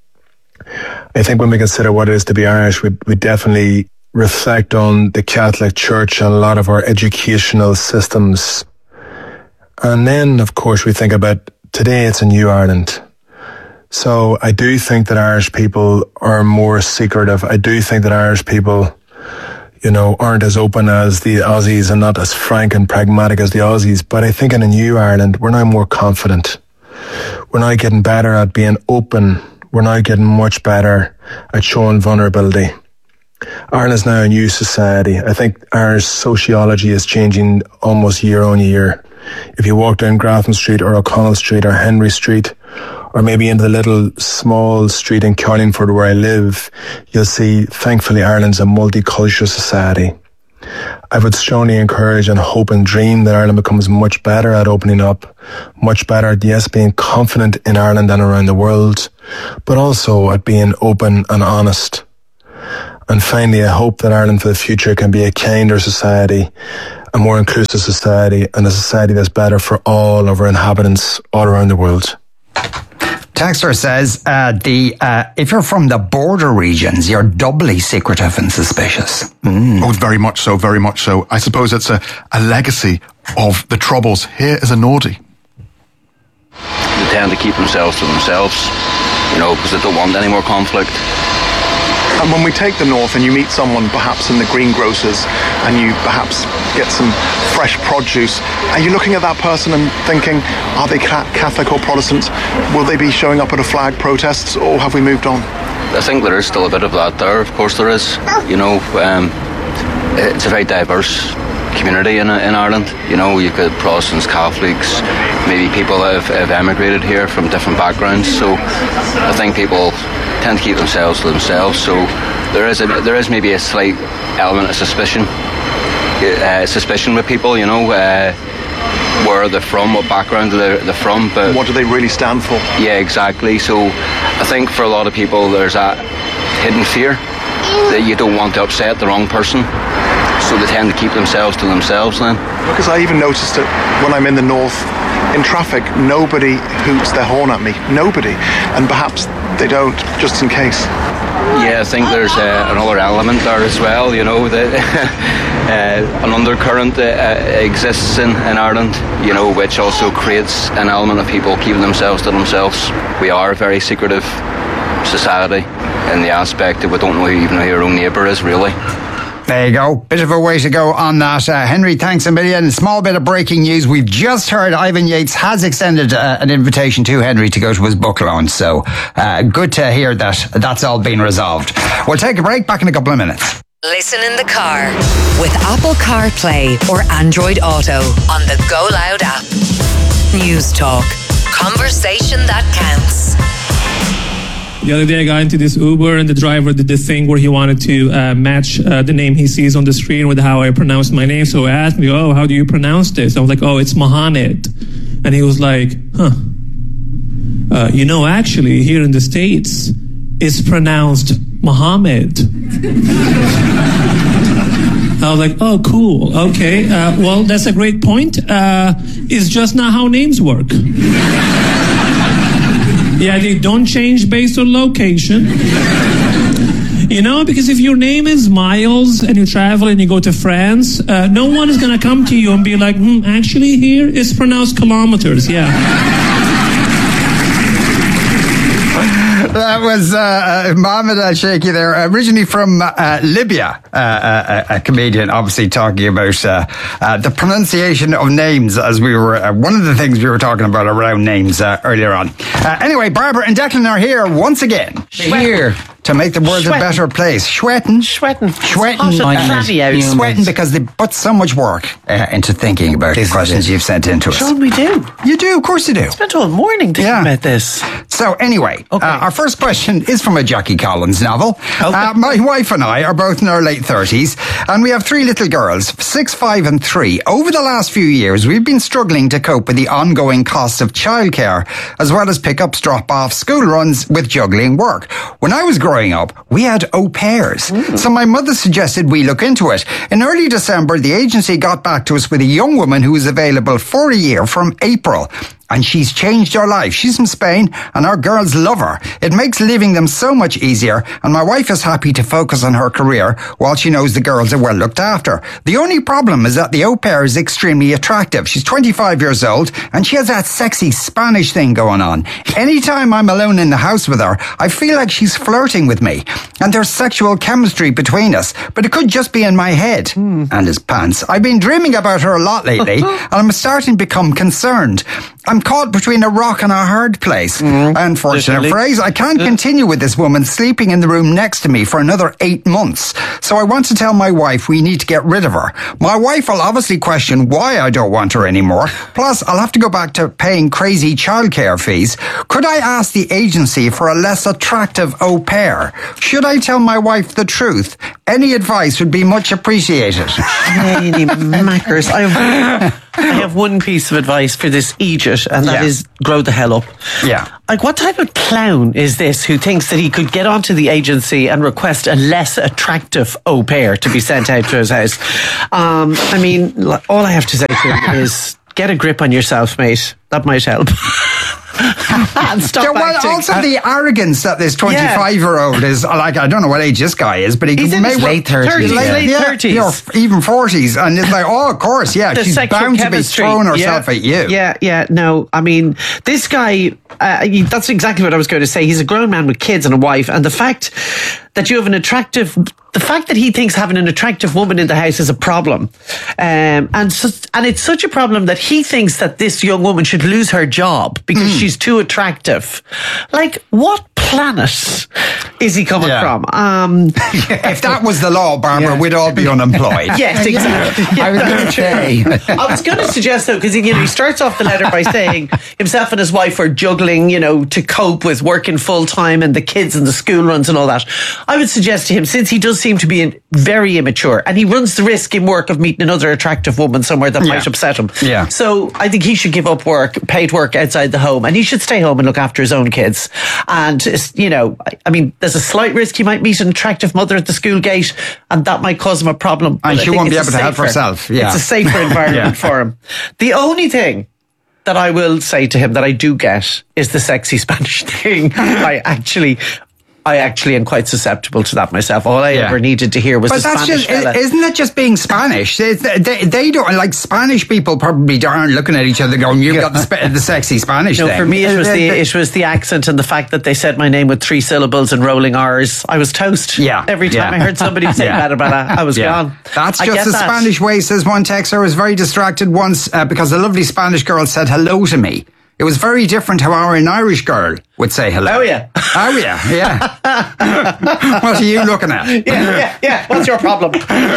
I think when we consider what it is to be Irish, we, we definitely reflect on the Catholic Church and a lot of our educational systems. And then, of course, we think about today it's a new Ireland. So I do think that Irish people are more secretive. I do think that Irish people, you know, aren't as open as the Aussies and not as frank and pragmatic as the Aussies. But I think in a new Ireland, we're now more confident. We're now getting better at being open. We're now getting much better at showing vulnerability. Ireland is now a new society. I think Irish sociology is changing almost year on year. If you walk down Grafton Street or O'Connell Street or Henry Street, or maybe into the little small street in Carlingford where I live, you'll see, thankfully, Ireland's a multicultural society. I would strongly encourage and hope and dream that Ireland becomes much better at opening up, much better at, yes, being confident in Ireland and around the world, but also at being open and honest. And finally, I hope that Ireland for the future can be a kinder society, a more inclusive society, and a society that's better for all of our inhabitants all around the world. Texter says, uh, the uh, if you're from the border regions, you're doubly secretive and suspicious. Mm. Oh, very much so, very much so. I suppose it's a, a legacy of the Troubles. Here is a Nordy. They tend to keep themselves to themselves, you know, because they don't want any more conflict. And when we take the north and you meet someone perhaps in the greengrocers and you perhaps get some fresh produce, are you looking at that person and thinking, are they Catholic or Protestant? Will they be showing up at a flag protests, or have we moved on? I think there is still a bit of that there. Of course there is. You know, um, it's a very diverse community in, in Ireland. You know, you've got Protestants, Catholics, maybe people that have, have emigrated here from different backgrounds. So I think people tend to keep themselves to themselves. So there is a, there is maybe a slight element of suspicion, uh, suspicion with people. You know, uh, where they're from, what background they're, they're from, but what do they really stand for? Yeah, exactly. So I think for a lot of people, there's a hidden fear that you don't want to upset the wrong person. So they tend to keep themselves to themselves then. Because I even noticed it when I'm in the north, in traffic, nobody hoots their horn at me. Nobody. And perhaps they don't, just in case. Yeah, I think there's uh, another element there as well, you know, that uh, an undercurrent uh, exists in, in Ireland, you know, which also creates an element of people keeping themselves to themselves. We are a very secretive society in the aspect that we don't know even who your own neighbour is, really. There you go. Bit of a way to go on that. Uh, Henry, thanks a million. Small bit of breaking news. We've just heard Ivan Yates has extended uh, an invitation to Henry to go to his book launch. So uh, good to hear that that's all been resolved. We'll take a break. Back in a couple of minutes. Listen in the car with Apple CarPlay or Android Auto on the Go Loud app. News Talk. Conversation that counts. The other day I got into this Uber and the driver did the thing where he wanted to uh, match uh, the name he sees on the screen with how I pronounce my name. So he asked me, oh, how do you pronounce this? I was like, oh, it's Mohammed. And he was like, huh. Uh, you know, actually, here in the States, it's pronounced Mohammed. I was like, oh, cool. Okay. Uh, well, that's a great point. Uh, it's just not how names work. Yeah, they don't change based on location. You know, because if your name is Miles and you travel and you go to France, uh, no one is going to come to you and be like, hmm, actually here it's pronounced kilometers. Yeah. That was uh, Mohammed Al-Sheikhi there, originally from uh, Libya, uh, uh, a comedian, obviously talking about uh, uh, the pronunciation of names, as we were, uh, one of the things we were talking about around names uh, earlier on. Uh, anyway, Barbara and Declan are here once again. Schwetten. Here to make the world Schwetten. a better place. Schwetten. Schwetten. Schwetten. It's hot and cloudy out. Sweating because they put so much work uh, into thinking about the questions you've sent in to us. Sure we do. You do, of course you do. Spent all morning thinking yeah. about this. So anyway, Okay. uh, our first question is from a Jackie Collins novel. Uh, my wife and I are both in our late thirties, and we have three little girls, six, five and three. Over the last few years, we've been struggling to cope with the ongoing cost of childcare, as well as pick-ups, drop-offs, school runs with juggling work. When I was growing up, we had au pairs. Mm. So my mother suggested we look into it. In early December, the agency got back to us with a young woman who is available for a year from April. And she's changed her life. She's from Spain and our girls love her. It makes living them so much easier, and my wife is happy to focus on her career while she knows the girls are well looked after. The only problem is that the au pair is extremely attractive. She's twenty-five years old and she has that sexy Spanish thing going on. Anytime I'm alone in the house with her, I feel like she's flirting with me and there's sexual chemistry between us, but it could just be in my head mm. and his pants. I've been dreaming about her a lot lately and I'm starting to become concerned. I'm caught between a rock and a hard place. Mm, Unfortunate literally. phrase. I can't yeah. continue with this woman sleeping in the room next to me for another eight months. So I want to tell my wife we need to get rid of her. My wife will obviously question why I don't want her anymore. Plus, I'll have to go back to paying crazy childcare fees. Could I ask the agency for a less attractive au pair? Should I tell my wife the truth? Any advice would be much appreciated. Hey, Mackers. I have, I have one piece of advice for this Egypt, and that yeah. is grow the hell up. Yeah. Like, what type of clown is this who thinks that he could get onto the agency and request a less attractive au pair to be sent out to his house? Um, I mean, all I have to say to him is get a grip on yourself, mate. That might help. And stop yeah, well, acting. also the arrogance that this twenty-five-year-old yeah. is, like, I don't know what age this guy is, but he He's in his late thirties. Late, late yeah, thirties. You know, even forties. And it's like, oh, of course, yeah, the she's bound chemistry. to be throwing herself yeah. at you. Yeah, yeah, no, I mean, this guy, uh, he, that's exactly what I was going to say. He's a grown man with kids and a wife, and the fact that you have an attractive, the fact that he thinks having an attractive woman in the house is a problem. Um, and so, and it's such a problem that he thinks that this young woman should lose her job because mm. she's too attractive. Like, what planet is he coming yeah. from? Um, yeah, if that was the law, Barbara, yeah. we'd all be unemployed. Yes, exactly. Yeah. I was going to say. I was going to suggest, though, because you know, he starts off the letter by saying himself and his wife are juggling, you know, to cope with working full time and the kids and the school runs and all that. I would suggest to him, since he does seem to be very immature and he runs the risk in work of meeting another attractive woman somewhere that yeah. might upset him. Yeah. So I think he should give up work, paid work outside the home, and he should stay home and look after his own kids. And, you know, I mean, there's a slight risk he might meet an attractive mother at the school gate and that might cause him a problem. And she won't be able to help herself. Yeah. It's a safer environment yeah. for him. The only thing that I will say to him that I do get is the sexy Spanish thing. I actually... I actually am quite susceptible to that myself. All I yeah. ever needed to hear was but the that's Spanish just, fella. Isn't that just being Spanish? They, they, they don't, like, Spanish people probably aren't looking at each other going, you've got the, the sexy Spanish No, thing. for me it was, the, it was the accent and the fact that they said my name with three syllables and rolling R's. I was toast. Yeah. Every time yeah. I heard somebody say yeah. blah, blah, blah, I was yeah. gone. That's I just the that. Spanish way, says one texter. I was very distracted once uh, because a lovely Spanish girl said hello to me. It was very different how our an Irish girl would say hello. Oh, yeah. Oh, yeah, yeah. What are you looking at? Yeah, yeah, yeah. What's your problem?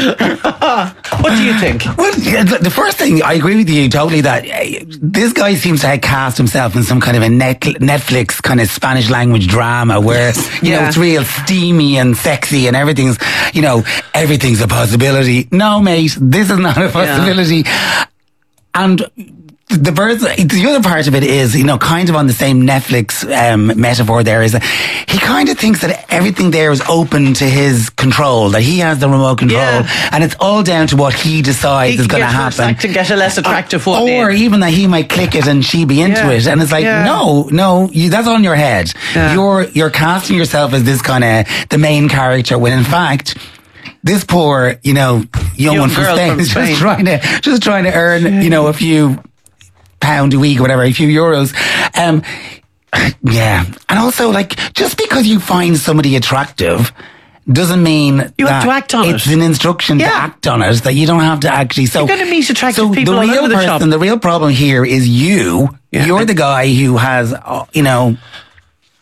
What do you think? Well, the first thing, I agree with you totally that uh, this guy seems to have cast himself in some kind of a net, Netflix kind of Spanish language drama where, you yeah. know, it's real steamy and sexy and everything's, you know, everything's a possibility. No, mate, this is not a possibility. Yeah. And the birds, the other part of it is, you know, kind of on the same Netflix um, metaphor there is that he kind of thinks that everything there is open to his control, that he has the remote control, yeah. and it's all down to what he decides he is going to happen. To get a less attractive uh, one or in. even that he might click it and she be into yeah. it, and it's like, yeah. no, no, you, that's on your head. Yeah. You're you're casting yourself as this kind of the main character when in fact, this poor, you know, young, young one from Spain from is Spain. just trying to just trying to earn, yeah. you know, a few pound a week or whatever, a few euros. Um, yeah. And also, like, just because you find somebody attractive doesn't mean you that have to act on it's it. an instruction yeah. to act on it, that you don't have to actually. So, you're going to meet attractive so people the all real over the person, shop. the real problem here is you. Yeah. You're the guy who has, uh, you know,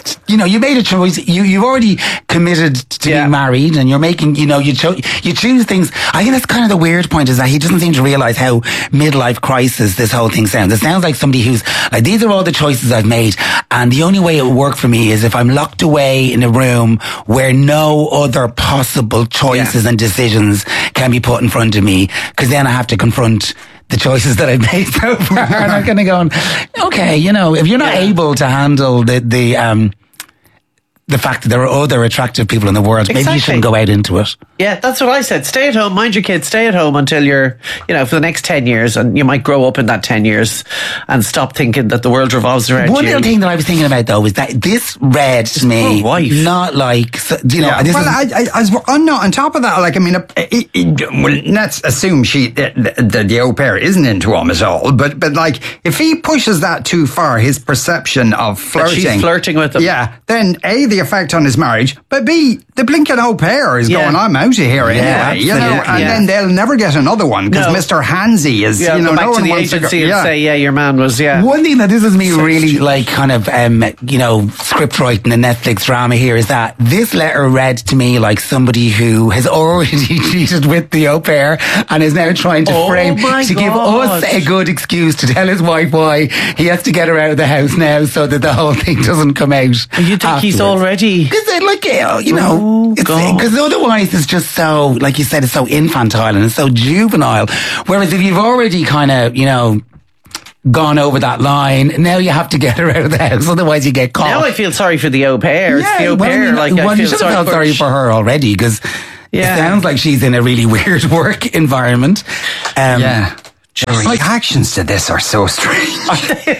you know, you made a choice. You, you've already committed to Yeah. being married, and you're making, you know, you, cho- you choose things. I think that's kind of the weird point, is that he doesn't seem to realize how midlife crisis this whole thing sounds. It sounds like somebody who's like, these are all the choices I've made, and the only way it will work for me is if I'm locked away in a room where no other possible choices Yeah. and decisions can be put in front of me, because then I have to confront the choices that I've made so far. And I'm kind of going, okay, you know, if you're not Yeah. able to handle the, the, um, the fact that there are other attractive people in the world, maybe you Exactly. shouldn't go out into it. Yeah, that's what I said. Stay at home, mind your kids, stay at home until you're, you know, for the next ten years, and you might grow up in that ten years and stop thinking that the world revolves around One you. little thing that I was thinking about, though, is that this read to me poor wife. not like, so- you know, Yeah, this well, is, I, I, as, on, no, on top of that, like, I mean, uh, it, it, well, let's assume she, that the, the au pair isn't into him at all, but, but like, if he pushes that too far, his perception of That flirting. she's flirting with him. Yeah, then A, the effect on his marriage, but B, the blinking au pair is Yeah. going, I'm out of here Yeah, anyway, you know, absolutely. and Yeah. then they'll never get another one, because No. Mister Hansy is, Yeah, you know, go back no to one the wants to go, agency and yeah. say, yeah, your man was, yeah. one thing that this is me really like kind of, um, you know, script writing a Netflix drama here is that this letter read to me like somebody who has already cheated with the au pair and is now trying to Oh frame, my to give God. us a good excuse to tell his wife why he has to get her out of the house now so that the whole thing doesn't come out. You think he's already... Because, like, you know, you Oh, know, God. because otherwise it's just so, like you said, it's so infantile and it's so juvenile. Whereas if you've already kind of, you know, gone over that line, now you have to get her out of the house, otherwise you get caught. Now I feel sorry for the au pair. It's the au well, I pair. mean, like, well, I you feel should sorry, have felt sorry for her already, because Yeah. it sounds like she's in a really weird work environment. Um, Yeah. The reactions to this are so strange.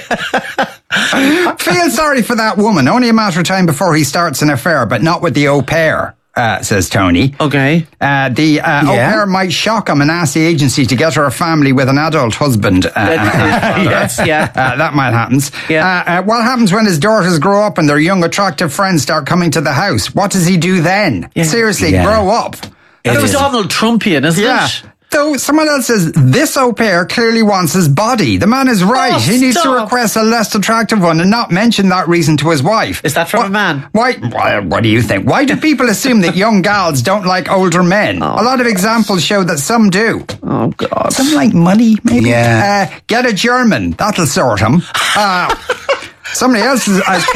Feel sorry for that woman. Only a matter of time before he starts an affair, but not with the au pair, uh, says Tony. Okay. Uh, the uh, au Yeah. pair might shock him and ask the agency to get her a family with an adult husband. Uh, Yes, yeah. Uh, that might happen. Yeah. Uh, uh, what happens when his daughters grow up and their young, attractive friends start coming to the house? What does he do then? Yeah. Seriously, Yeah. grow up. It It's is. Donald Trumpian, isn't Yeah. it? Though someone else says this au pair clearly wants his body. The man is right. Oh, he needs to stop. request a less attractive one and not mention that reason to his wife. Is that from Wha- a man? Why, why? What do you think? Why do people assume that young gals don't like older men? a lot of examples show that some do. Oh, God. Some like money, maybe. Yeah. Uh, get a German. That'll sort him. Uh, somebody else is. Uh,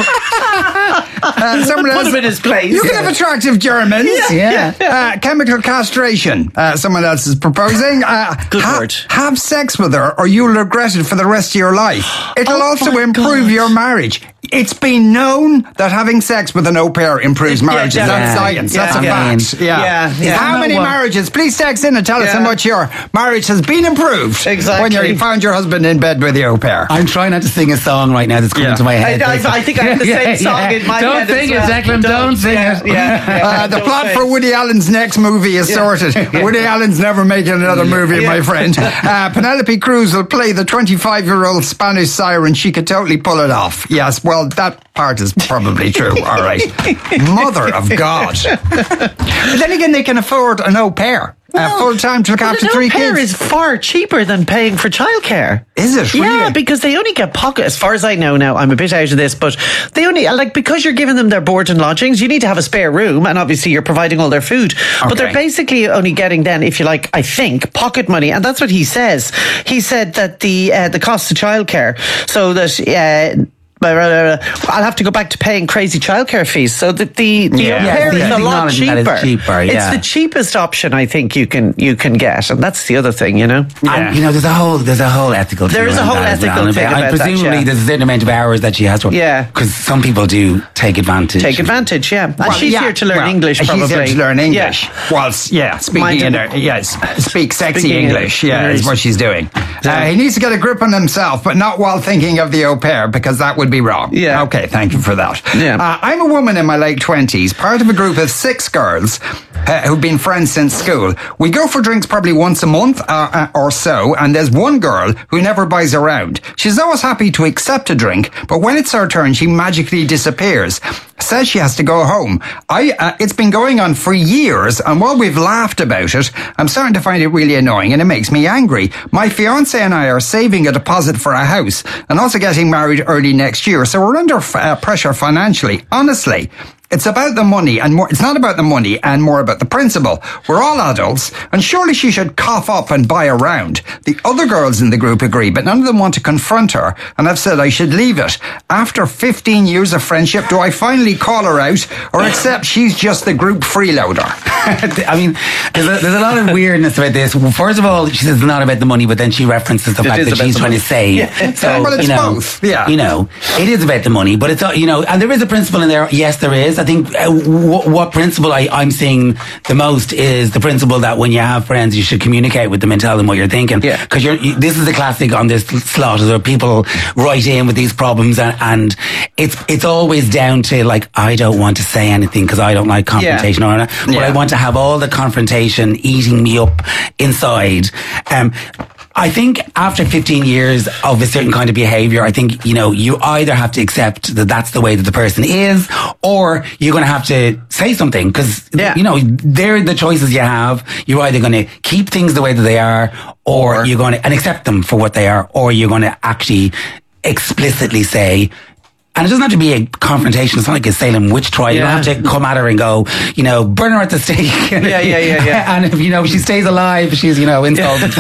uh, somebody Put else, him in his place. You can have attractive Germans. Yeah. Uh, chemical castration. Uh, someone else is proposing. Uh, Good ha- word. Have sex with her, or you'll regret it for the rest of your life. It'll Oh also my improve God. your marriage. It's been known that having sex with an au pair improves Yeah, marriages. yeah. That's Yeah. science. Yeah. That's a Yeah. fact. Yeah. Yeah, yeah. How No many one- marriages? Please text in and tell us Yeah. how much your marriage has been improved. Exactly. When you found your husband in bed with the au pair. I'm trying not to sing a song right now that's coming Yeah. to my I, head. I, I think I have the same song in my Don't head. sing as it, well. Declan, don't sing yeah, it. Yeah, yeah. Uh, the Don't plot sing. for Woody Allen's next movie is sorted. Woody Allen's never making another movie, my Yeah. friend. Uh, Penelope Cruz will play the twenty-five-year-old Spanish siren. She could totally pull it off. Yes, well, that part is probably true. All right. Mother of God. But then again, they can afford an au pair. Uh, full time to look But after an three au pair kids. is far cheaper than paying for childcare. Is it really? Yeah, because they only get pocket. As far as I know now, I'm a bit out of this, but they only like because you're giving them their board and lodgings. You need to have a spare room, and obviously you're providing all their food. But they're Okay. basically only getting then, if you like, I think, pocket money, and that's what he says. He said that the uh, the cost of childcare, so that. Uh, I'll have to go back to paying crazy childcare fees. So that the the Yeah. au Yeah, pair he's is a lot acknowledging that cheaper. it's cheaper, It's yeah. the cheapest option I think you can you can get, and that's the other thing, you know. And, you know, there's a whole there's a whole ethical. There thing is a around whole that as ethical well. thing And about that, presumably yeah. there's a certain amount of hours that she has to. Yeah. Because some people do take advantage. Take advantage, yeah. And Well, she's yeah, here to learn well, English, She's probably. here to learn English. Yeah. Whilst, yeah, speaking Mind in him. her, yes, speak sexy Speaking English. in- Yeah, in is his- what she's doing. Uh, he needs to get a grip on himself, but not while thinking of the au pair, because that would be wrong. Yeah. Okay, thank you for that. Yeah. Uh, I'm a woman in my late twenties, part of a group of six girls uh, who've been friends since school. We go for drinks probably once a month uh, uh, or so, and there's one girl who never buys a round. She's always happy to accept a drink, but when it's her turn, she magically disappears. Says she has to go home. I, uh, it's been going on for years, and while we've laughed about it, I'm starting to find it really annoying, and it makes me angry. My fiance and I are saving a deposit for a house, and also getting married early next year, so we're under f- uh, pressure financially. Honestly, it's about the money, and more, it's not about the money and more about the principle. We're all adults, and surely she should cough up and buy a round. The other girls in the group agree, but none of them want to confront her, and I've said I should leave it. After fifteen years of friendship, do I finally call her out, or accept she's just the group freeloader? I mean, there's a, there's a lot of weirdness about this. Well, first of all, she says it's not about the money, but then she references the It fact is that about she's the trying money. to save. Yeah. So, Well, it's you know, both, yeah. You know, it is about the money, but it's, uh, you know, and there is a principle in there. Yes, there is. I think uh, w- what principle I, I'm seeing the most is the principle that when you have friends, you should communicate with them and tell them what you're thinking. Yeah. Because you're, you, this is the classic on this slot, where people write in with these problems, and, and it's it's always down to like, I don't want to say anything because I don't like confrontation, Yeah. or but Yeah. I want to have all the confrontation eating me up inside. Um, I think after fifteen years of a certain kind of behaviour, I think, you know, you either have to accept that that's the way that the person is, or you're going to have to say something, because, you know, they're the choices you have. You're either going to keep things the way that they are, or, or you're going to, and accept them for what they are, or you're going to actually explicitly say, and it doesn't have to be a confrontation. It's not like a Salem witch trial. You don't have to come at her and go, you know, burn her at the stake. Yeah, yeah, yeah, yeah. And if, you know, she stays alive, she's, you know, insulted.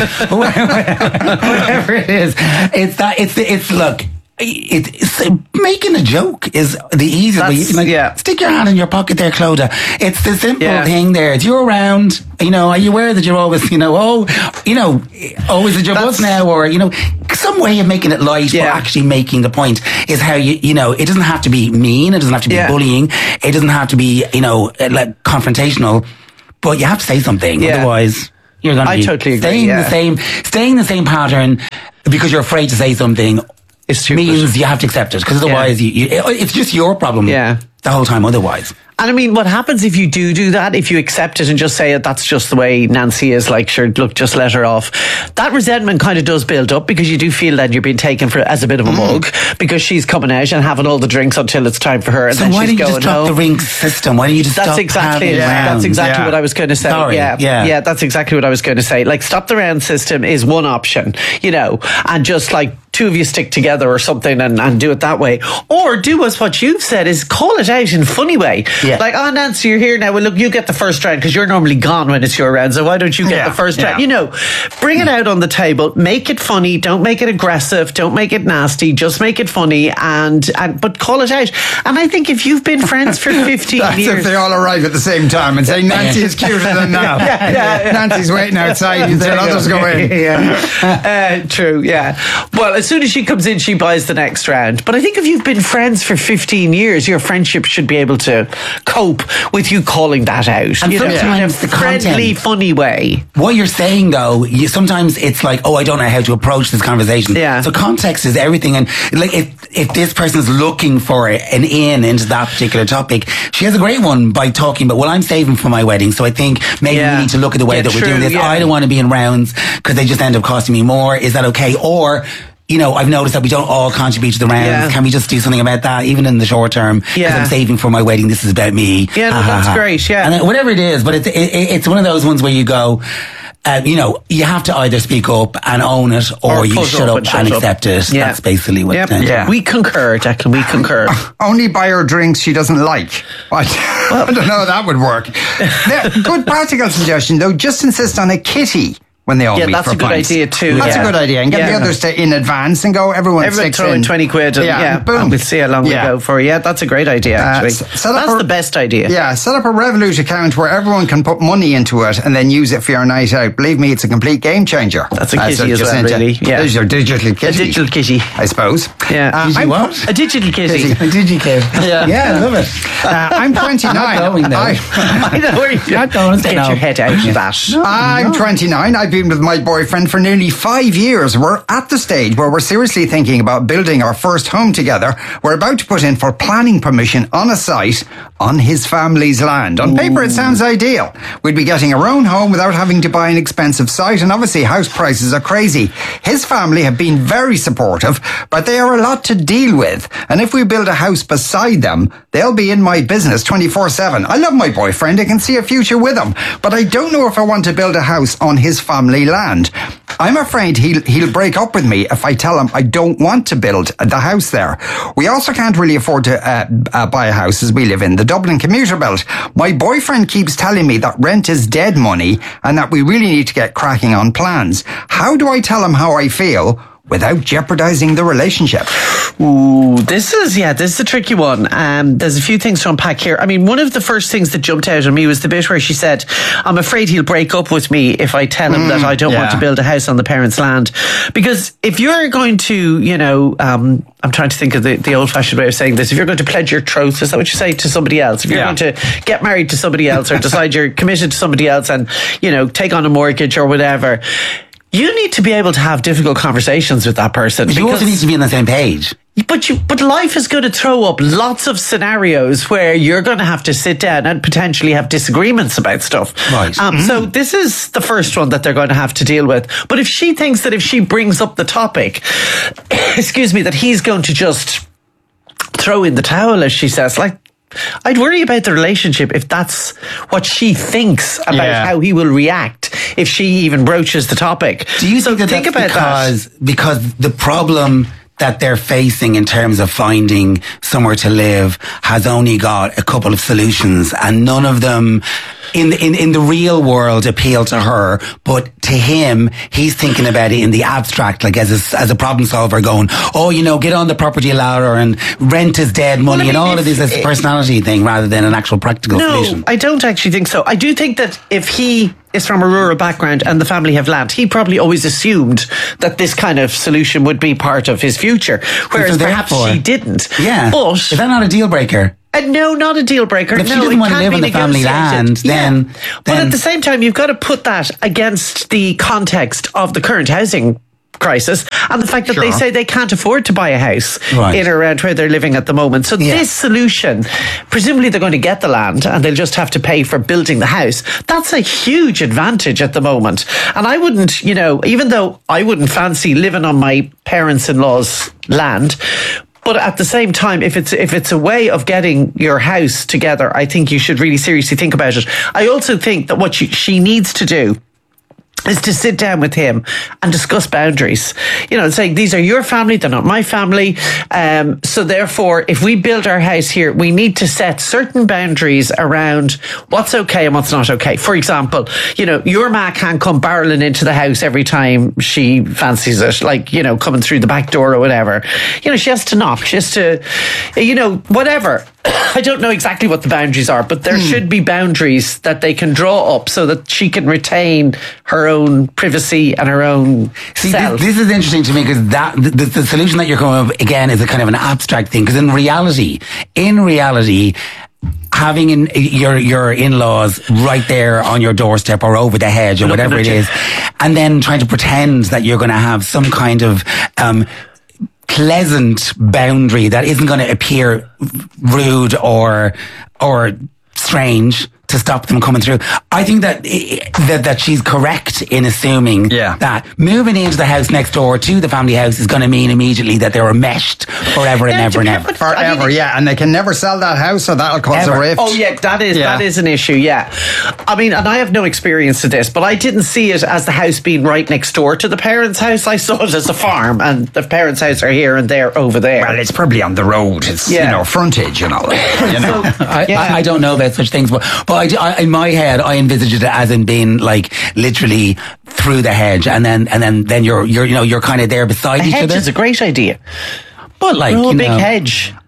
Whatever it is. It's that, it's, it's, look, it, it's, making a joke is the easiest way. You can, like, yeah. stick your hand in your pocket there, Clodagh. It's the simple Yeah. thing there. It's you're around, you know, are you aware that you're always, you know, oh, you know, always at your bus now, or, you know, some way of making it light, but actually making the point is how you, you know, it doesn't have to be mean, it doesn't have to be Yeah. bullying, it doesn't have to be, you know, like confrontational, but you have to say something, Yeah. otherwise you're going to I be totally agree, staying yeah. the same, staying the same pattern because you're afraid to say something. It's means you have to accept it, because otherwise you, you, it's just your problem Yeah. the whole time otherwise. And I mean, what happens if you do do that, if you accept it and just say it, that's just the way Nancy is, like, sure, look, just let her off. That resentment kind of does build up, because you do feel that you're being taken for as a bit of a mug, because she's coming out and having all the drinks until it's time for her, and So then why she's don't you going just drop home. the ring system? Why don't you just That's stop exactly having it. That's rounds? exactly Yeah. what I was going to say. Sorry, yeah, yeah. yeah, that's exactly what I was going to say. Like, stop the round system is one option, you know, and just like two of you stick together or something and, and do it that way. Or do as what you've said, is call it out in a funny way. Yeah. Like, oh, Nancy, you're here now. Well, look, you get the first round because you're normally gone when it's your round. So why don't you get Yeah, the first yeah. round? You know, bring it out on the table. Make it funny. Don't make it aggressive. Don't make it nasty. Just make it funny, and, and but call it out. And I think if you've been friends for fifteen That's years. if they all arrive at the same time and say, Nancy is cuter than now. Yeah, yeah, yeah. Nancy's waiting outside until There you others go in. Yeah. Uh, true, yeah. Well, as soon as she comes in, she buys the next round. But I think if you've been friends for fifteen years, your friendship should be able to cope with you calling that out. And you know, in a sometimes the friendly, content- funny way. What you're saying, though, you, sometimes it's like, oh, I don't know how to approach this conversation. Yeah. So context is everything. And like, if, if this person's looking for an in into that particular topic, she has a great one by talking about, well, I'm saving for my wedding, so I think maybe Yeah. we need to look at the way Yeah, that we're true, doing this. yeah. I don't want to be in rounds because they just end up costing me more. Is that okay? Or, you know, I've noticed that we don't all contribute to the rounds. Yeah. Can we just do something about that, even in the short term? Because Yeah. I'm saving for my wedding. This is about me. Yeah, no, Ha, ha, that's ha. great, yeah. And then whatever it is, but it's it, it, it's one of those ones where you go, uh, you know, you have to either speak up and own it, or, Or you put shut up up and and, shut up. accept it. Yeah. That's basically what. Yep. uh, Yeah. We concur, Declan, we concur. Only buy her drinks she doesn't like. I, I don't know how that would work. Now, good practical suggestion, though. Just insist on a kitty when they all Yeah, meet that's for a good pints. idea too, That's yeah. a good idea. And get Yeah. the others to in advance and go, everyone Everyone sticks throw in in. twenty quid and yeah, and boom. and we'll see how long Yeah. we go for. Yeah, that's a great idea, actually. Uh, s- set up that's a- the best idea. Yeah, set up a Revolut account where everyone can put money into it and then use it for your night out. Believe me, it's a complete game changer. That's a Uh, kitty so as just well, into- really. Yeah. There's your digital kitty. A digital kitty. I suppose. Yeah. Uh, Digi I'm- what? A digital kitty. A digi kid. Yeah. Yeah, I love it. Uh, I'm twenty-nine. Not going there. I- I know where you Not going get no. your head out of that. I'm twenty-nine. I've been with my boyfriend for nearly five years. We're at the stage where we're seriously thinking about building our first home together. We're about to put in for planning permission on a site on his family's land. On paper, it sounds ideal. We'd be getting our own home without having to buy an expensive site, and obviously house prices are crazy. His family have been very supportive, but they are a lot to deal with. And if we build a house beside them, they'll be in my business twenty-four seven. I love my boyfriend. I can see a future with him, but I don't know if I want to build a house on his family land. I'm afraid he'll, he'll break up with me if I tell him I don't want to build the house there. We also can't really afford to uh, uh, buy a house as we live in the Dublin commuter belt. My boyfriend keeps telling me that rent is dead money and that we really need to get cracking on plans. How do I tell him how I feel without jeopardizing the relationship? Ooh, this is, yeah, this is a tricky one. Um, there's a few things to unpack here. I mean, one of the first things that jumped out at me was the bit where she said, I'm afraid he'll break up with me if I tell him mm, that I don't yeah. want to build a house on the parents' land. Because if you're going to, you know, um, I'm trying to think of the, the old-fashioned way of saying this. If you're going to pledge your troth, is that what you say, to somebody else? If you're yeah. going to get married to somebody else or decide you're committed to somebody else and, you know, take on a mortgage or whatever, you need to be able to have difficult conversations with that person. You also need to be on the same page. But you, but life is going to throw up lots of scenarios where you're going to have to sit down and potentially have disagreements about stuff. Right. Um, mm. So this is the first one that they're going to have to deal with. But if she thinks that if she brings up the topic, excuse me, that he's going to just throw in the towel, as she says, like, I'd worry about the relationship if that's what she thinks about yeah. how he will react if she even broaches the topic. Do you so think that think that's about because, that? because the problem that they're facing in terms of finding somewhere to live has only got a couple of solutions, and none of them in the, in, in the real world appeal to her, but to him, he's thinking about it in the abstract, like as a, as a problem solver, going, oh, you know, get on the property ladder and rent is dead money, well, I mean, and all of this as a personality thing rather than an actual practical no, solution. I don't actually think so. I do think that if he is from a rural background and the family have land, he probably always assumed that this kind of solution would be part of his future, whereas so perhaps she didn't. Yeah. But is that not a deal breaker? Uh, no, not a deal breaker. But if no, she doesn't want to can't live be on the family land, yeah. then, then... But at the same time, you've got to put that against the context of the current housing crisis and the fact that sure. they say they can't afford to buy a house right. in or around where they're living at the moment. So yeah. this solution, presumably they're going to get the land and they'll just have to pay for building the house. That's a huge advantage at the moment. And I wouldn't, you know, even though I wouldn't fancy living on my parents-in-law's land, but at the same time, if it's if it's a way of getting your house together, I think you should really seriously think about it. I also think that what she, she needs to do is to sit down with him and discuss boundaries. You know, saying these are your family, they're not my family. Um, so therefore, if we build our house here, we need to set certain boundaries around what's okay and what's not okay. For example, you know, your ma can't come barreling into the house every time she fancies it, like, you know, coming through the back door or whatever. You know, she has to knock, she has to, you know, whatever. I don't know exactly what the boundaries are, but there hmm. should be boundaries that they can draw up so that she can retain her own privacy and her own See, self. This, this is interesting to me because that the, the solution that you're coming up again is a kind of an abstract thing. Because in reality, in reality, having in, your your in-laws right there on your doorstep or over the hedge or whatever it is, and then trying to pretend that you're going to have some kind of um, pleasant boundary that isn't going to appear rude or or strange to stop them coming through. I think that that, that she's correct in assuming yeah. that moving into the house next door to the family house is going to mean immediately that they're meshed forever and ever and ever. Forever, I mean, yeah. And they can never sell that house, so that'll cause ever. a rift. Oh, yeah, that is yeah. that is an issue, yeah. I mean, and I have no experience to this, but I didn't see it as the house being right next door to the parents' house. I saw it as a farm, and the parents' house are here and they're over there. Well, it's probably on the road. It's, yeah. you know, frontage and all that. You know? so, I, yeah. I, I don't know about such things, but, but I, I, in my head, I envisaged it as in being like literally through the hedge, and then and then then you're you're you know you're kind of there beside a each hedge other. Is a great idea, but like no, you a big know, hedge.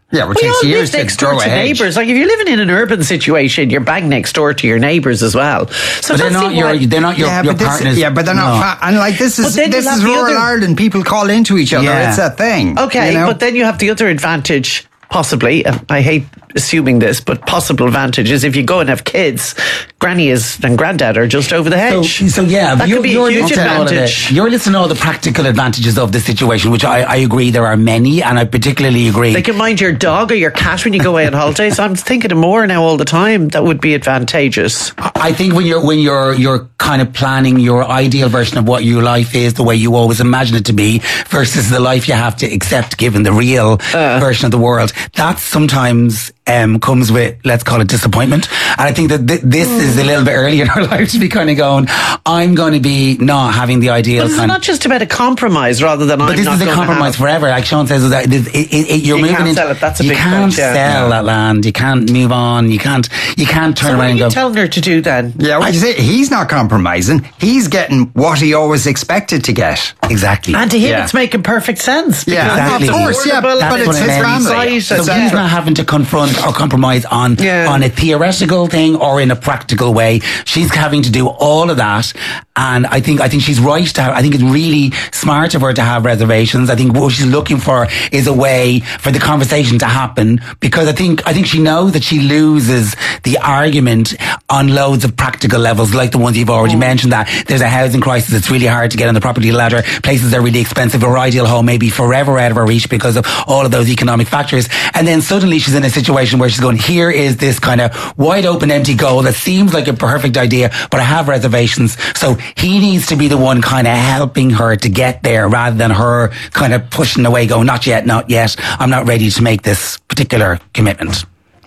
Yeah, well, it we takes all years live to next door grow to a hedge. neighbours. Like if you're living in an urban situation, you're bang next door to your neighbours as well. So But they're that's not the your, one- they're not your, yeah, your but this, partners. yeah, but they're not. No. Fa- and like this But is then this you'll is have the rural other- Ireland. People call into each other. Yeah. It's a thing. Okay, you know? but then you have the other advantage, possibly, and I hate assuming this, but possible advantage is if you go and have kids, granny is and granddad are just over the So, hedge. so yeah, that you're, could be you're a huge listing all of the- advantage. you're listing all the practical advantages of the situation, which I, I agree there are many, and I particularly agree. They can mind your dog or your cat when you go away on holidays. I'm thinking of more now all the time. That would be advantageous. I think when you're when you're you're kind of planning your ideal version of what your life is, the way you always imagine it to be, versus the life you have to accept given the real Uh. version of the world, that sometimes um, comes with, let's call it, disappointment. And I think that th- this is a little bit early in our life to be kind of going, I'm going to be not having the ideal But it's kind not just about a compromise rather than But I'm this not is a going to compromise have- forever. Like Sean says, that it, it, it, you're You moving can't into, sell it. That's a you big can't point, yeah. sell Yeah. that land. You can't move on. You can't. You can't turn So what around are and you go. telling her to do then? Yeah, well, you say he's not compromising. He's getting what he always expected to get. Exactly. And to him, Yeah. it's making perfect sense. Yeah, because Exactly. it's of course, yeah, affordable, but That's it's what I his meant. family. So It's, uh, he's not having to confront or compromise on Yeah. on a theoretical thing or in a practical way. She's having to do all of that, and I think I think she's right to have. I think it's really smart of her to have reservations. I think what she's looking for is a way for the conversation to happen, because I think I think she knows that she loses the argument on loads of practical levels, like the ones you've already mentioned. That there's a housing crisis. It's really hard to get on the property ladder. Places are really expensive. Her ideal home may be forever out of her reach because of all of those economic factors. And then suddenly she's in a situation where she's going, here is this kind of wide open empty goal that seems like a perfect idea, but I have reservations. So he needs to be the one kind of helping her to get there, rather than her kind of pushing away, going, not yet, not yet. I'm not ready to make this particular commitment.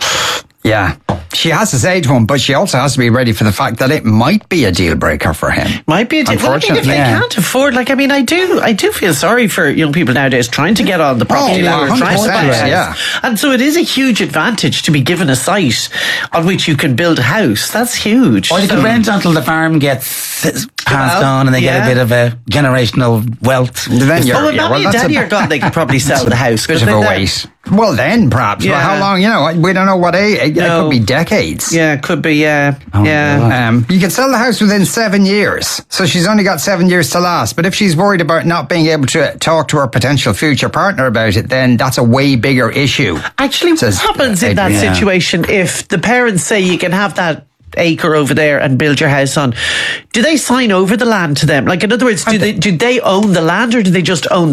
Yeah. She has to say to him, but she also has to be ready for the fact that it might be a deal breaker for him. Might be a deal. Well, I mean, if Unfortunately, they yeah. can't afford, like, I mean, I do, I do feel sorry for young people nowadays trying to get on the property Oh, yeah, ladder, trying to buy a one hundred percent, house. yeah. And so it is a huge advantage to be given a site on which you can build a house. That's huge. Or you So- can rent until the farm gets passed Well, on and they yeah. get a bit of a generational wealth. Then you're, Oh, well, yeah, mommy well, and that's daddy a are gone. They could probably sell the house. bit couldn't of a they, then? wait. Well, then perhaps. Yeah. Well, how long? You know, we don't know what age. It No. could be decades. Yeah, it could be. Yeah, Oh, yeah. Um, you can sell the house within seven years. So she's only got seven years to last. But if she's worried about not being able to talk to her potential future partner about it, then that's a way bigger issue. Actually, what Says happens in that Adrian. situation if the parents say you can have that acre over there and build your house on? Do they sign over the land to them? Like, in other words, do they do they own the land, or do they just own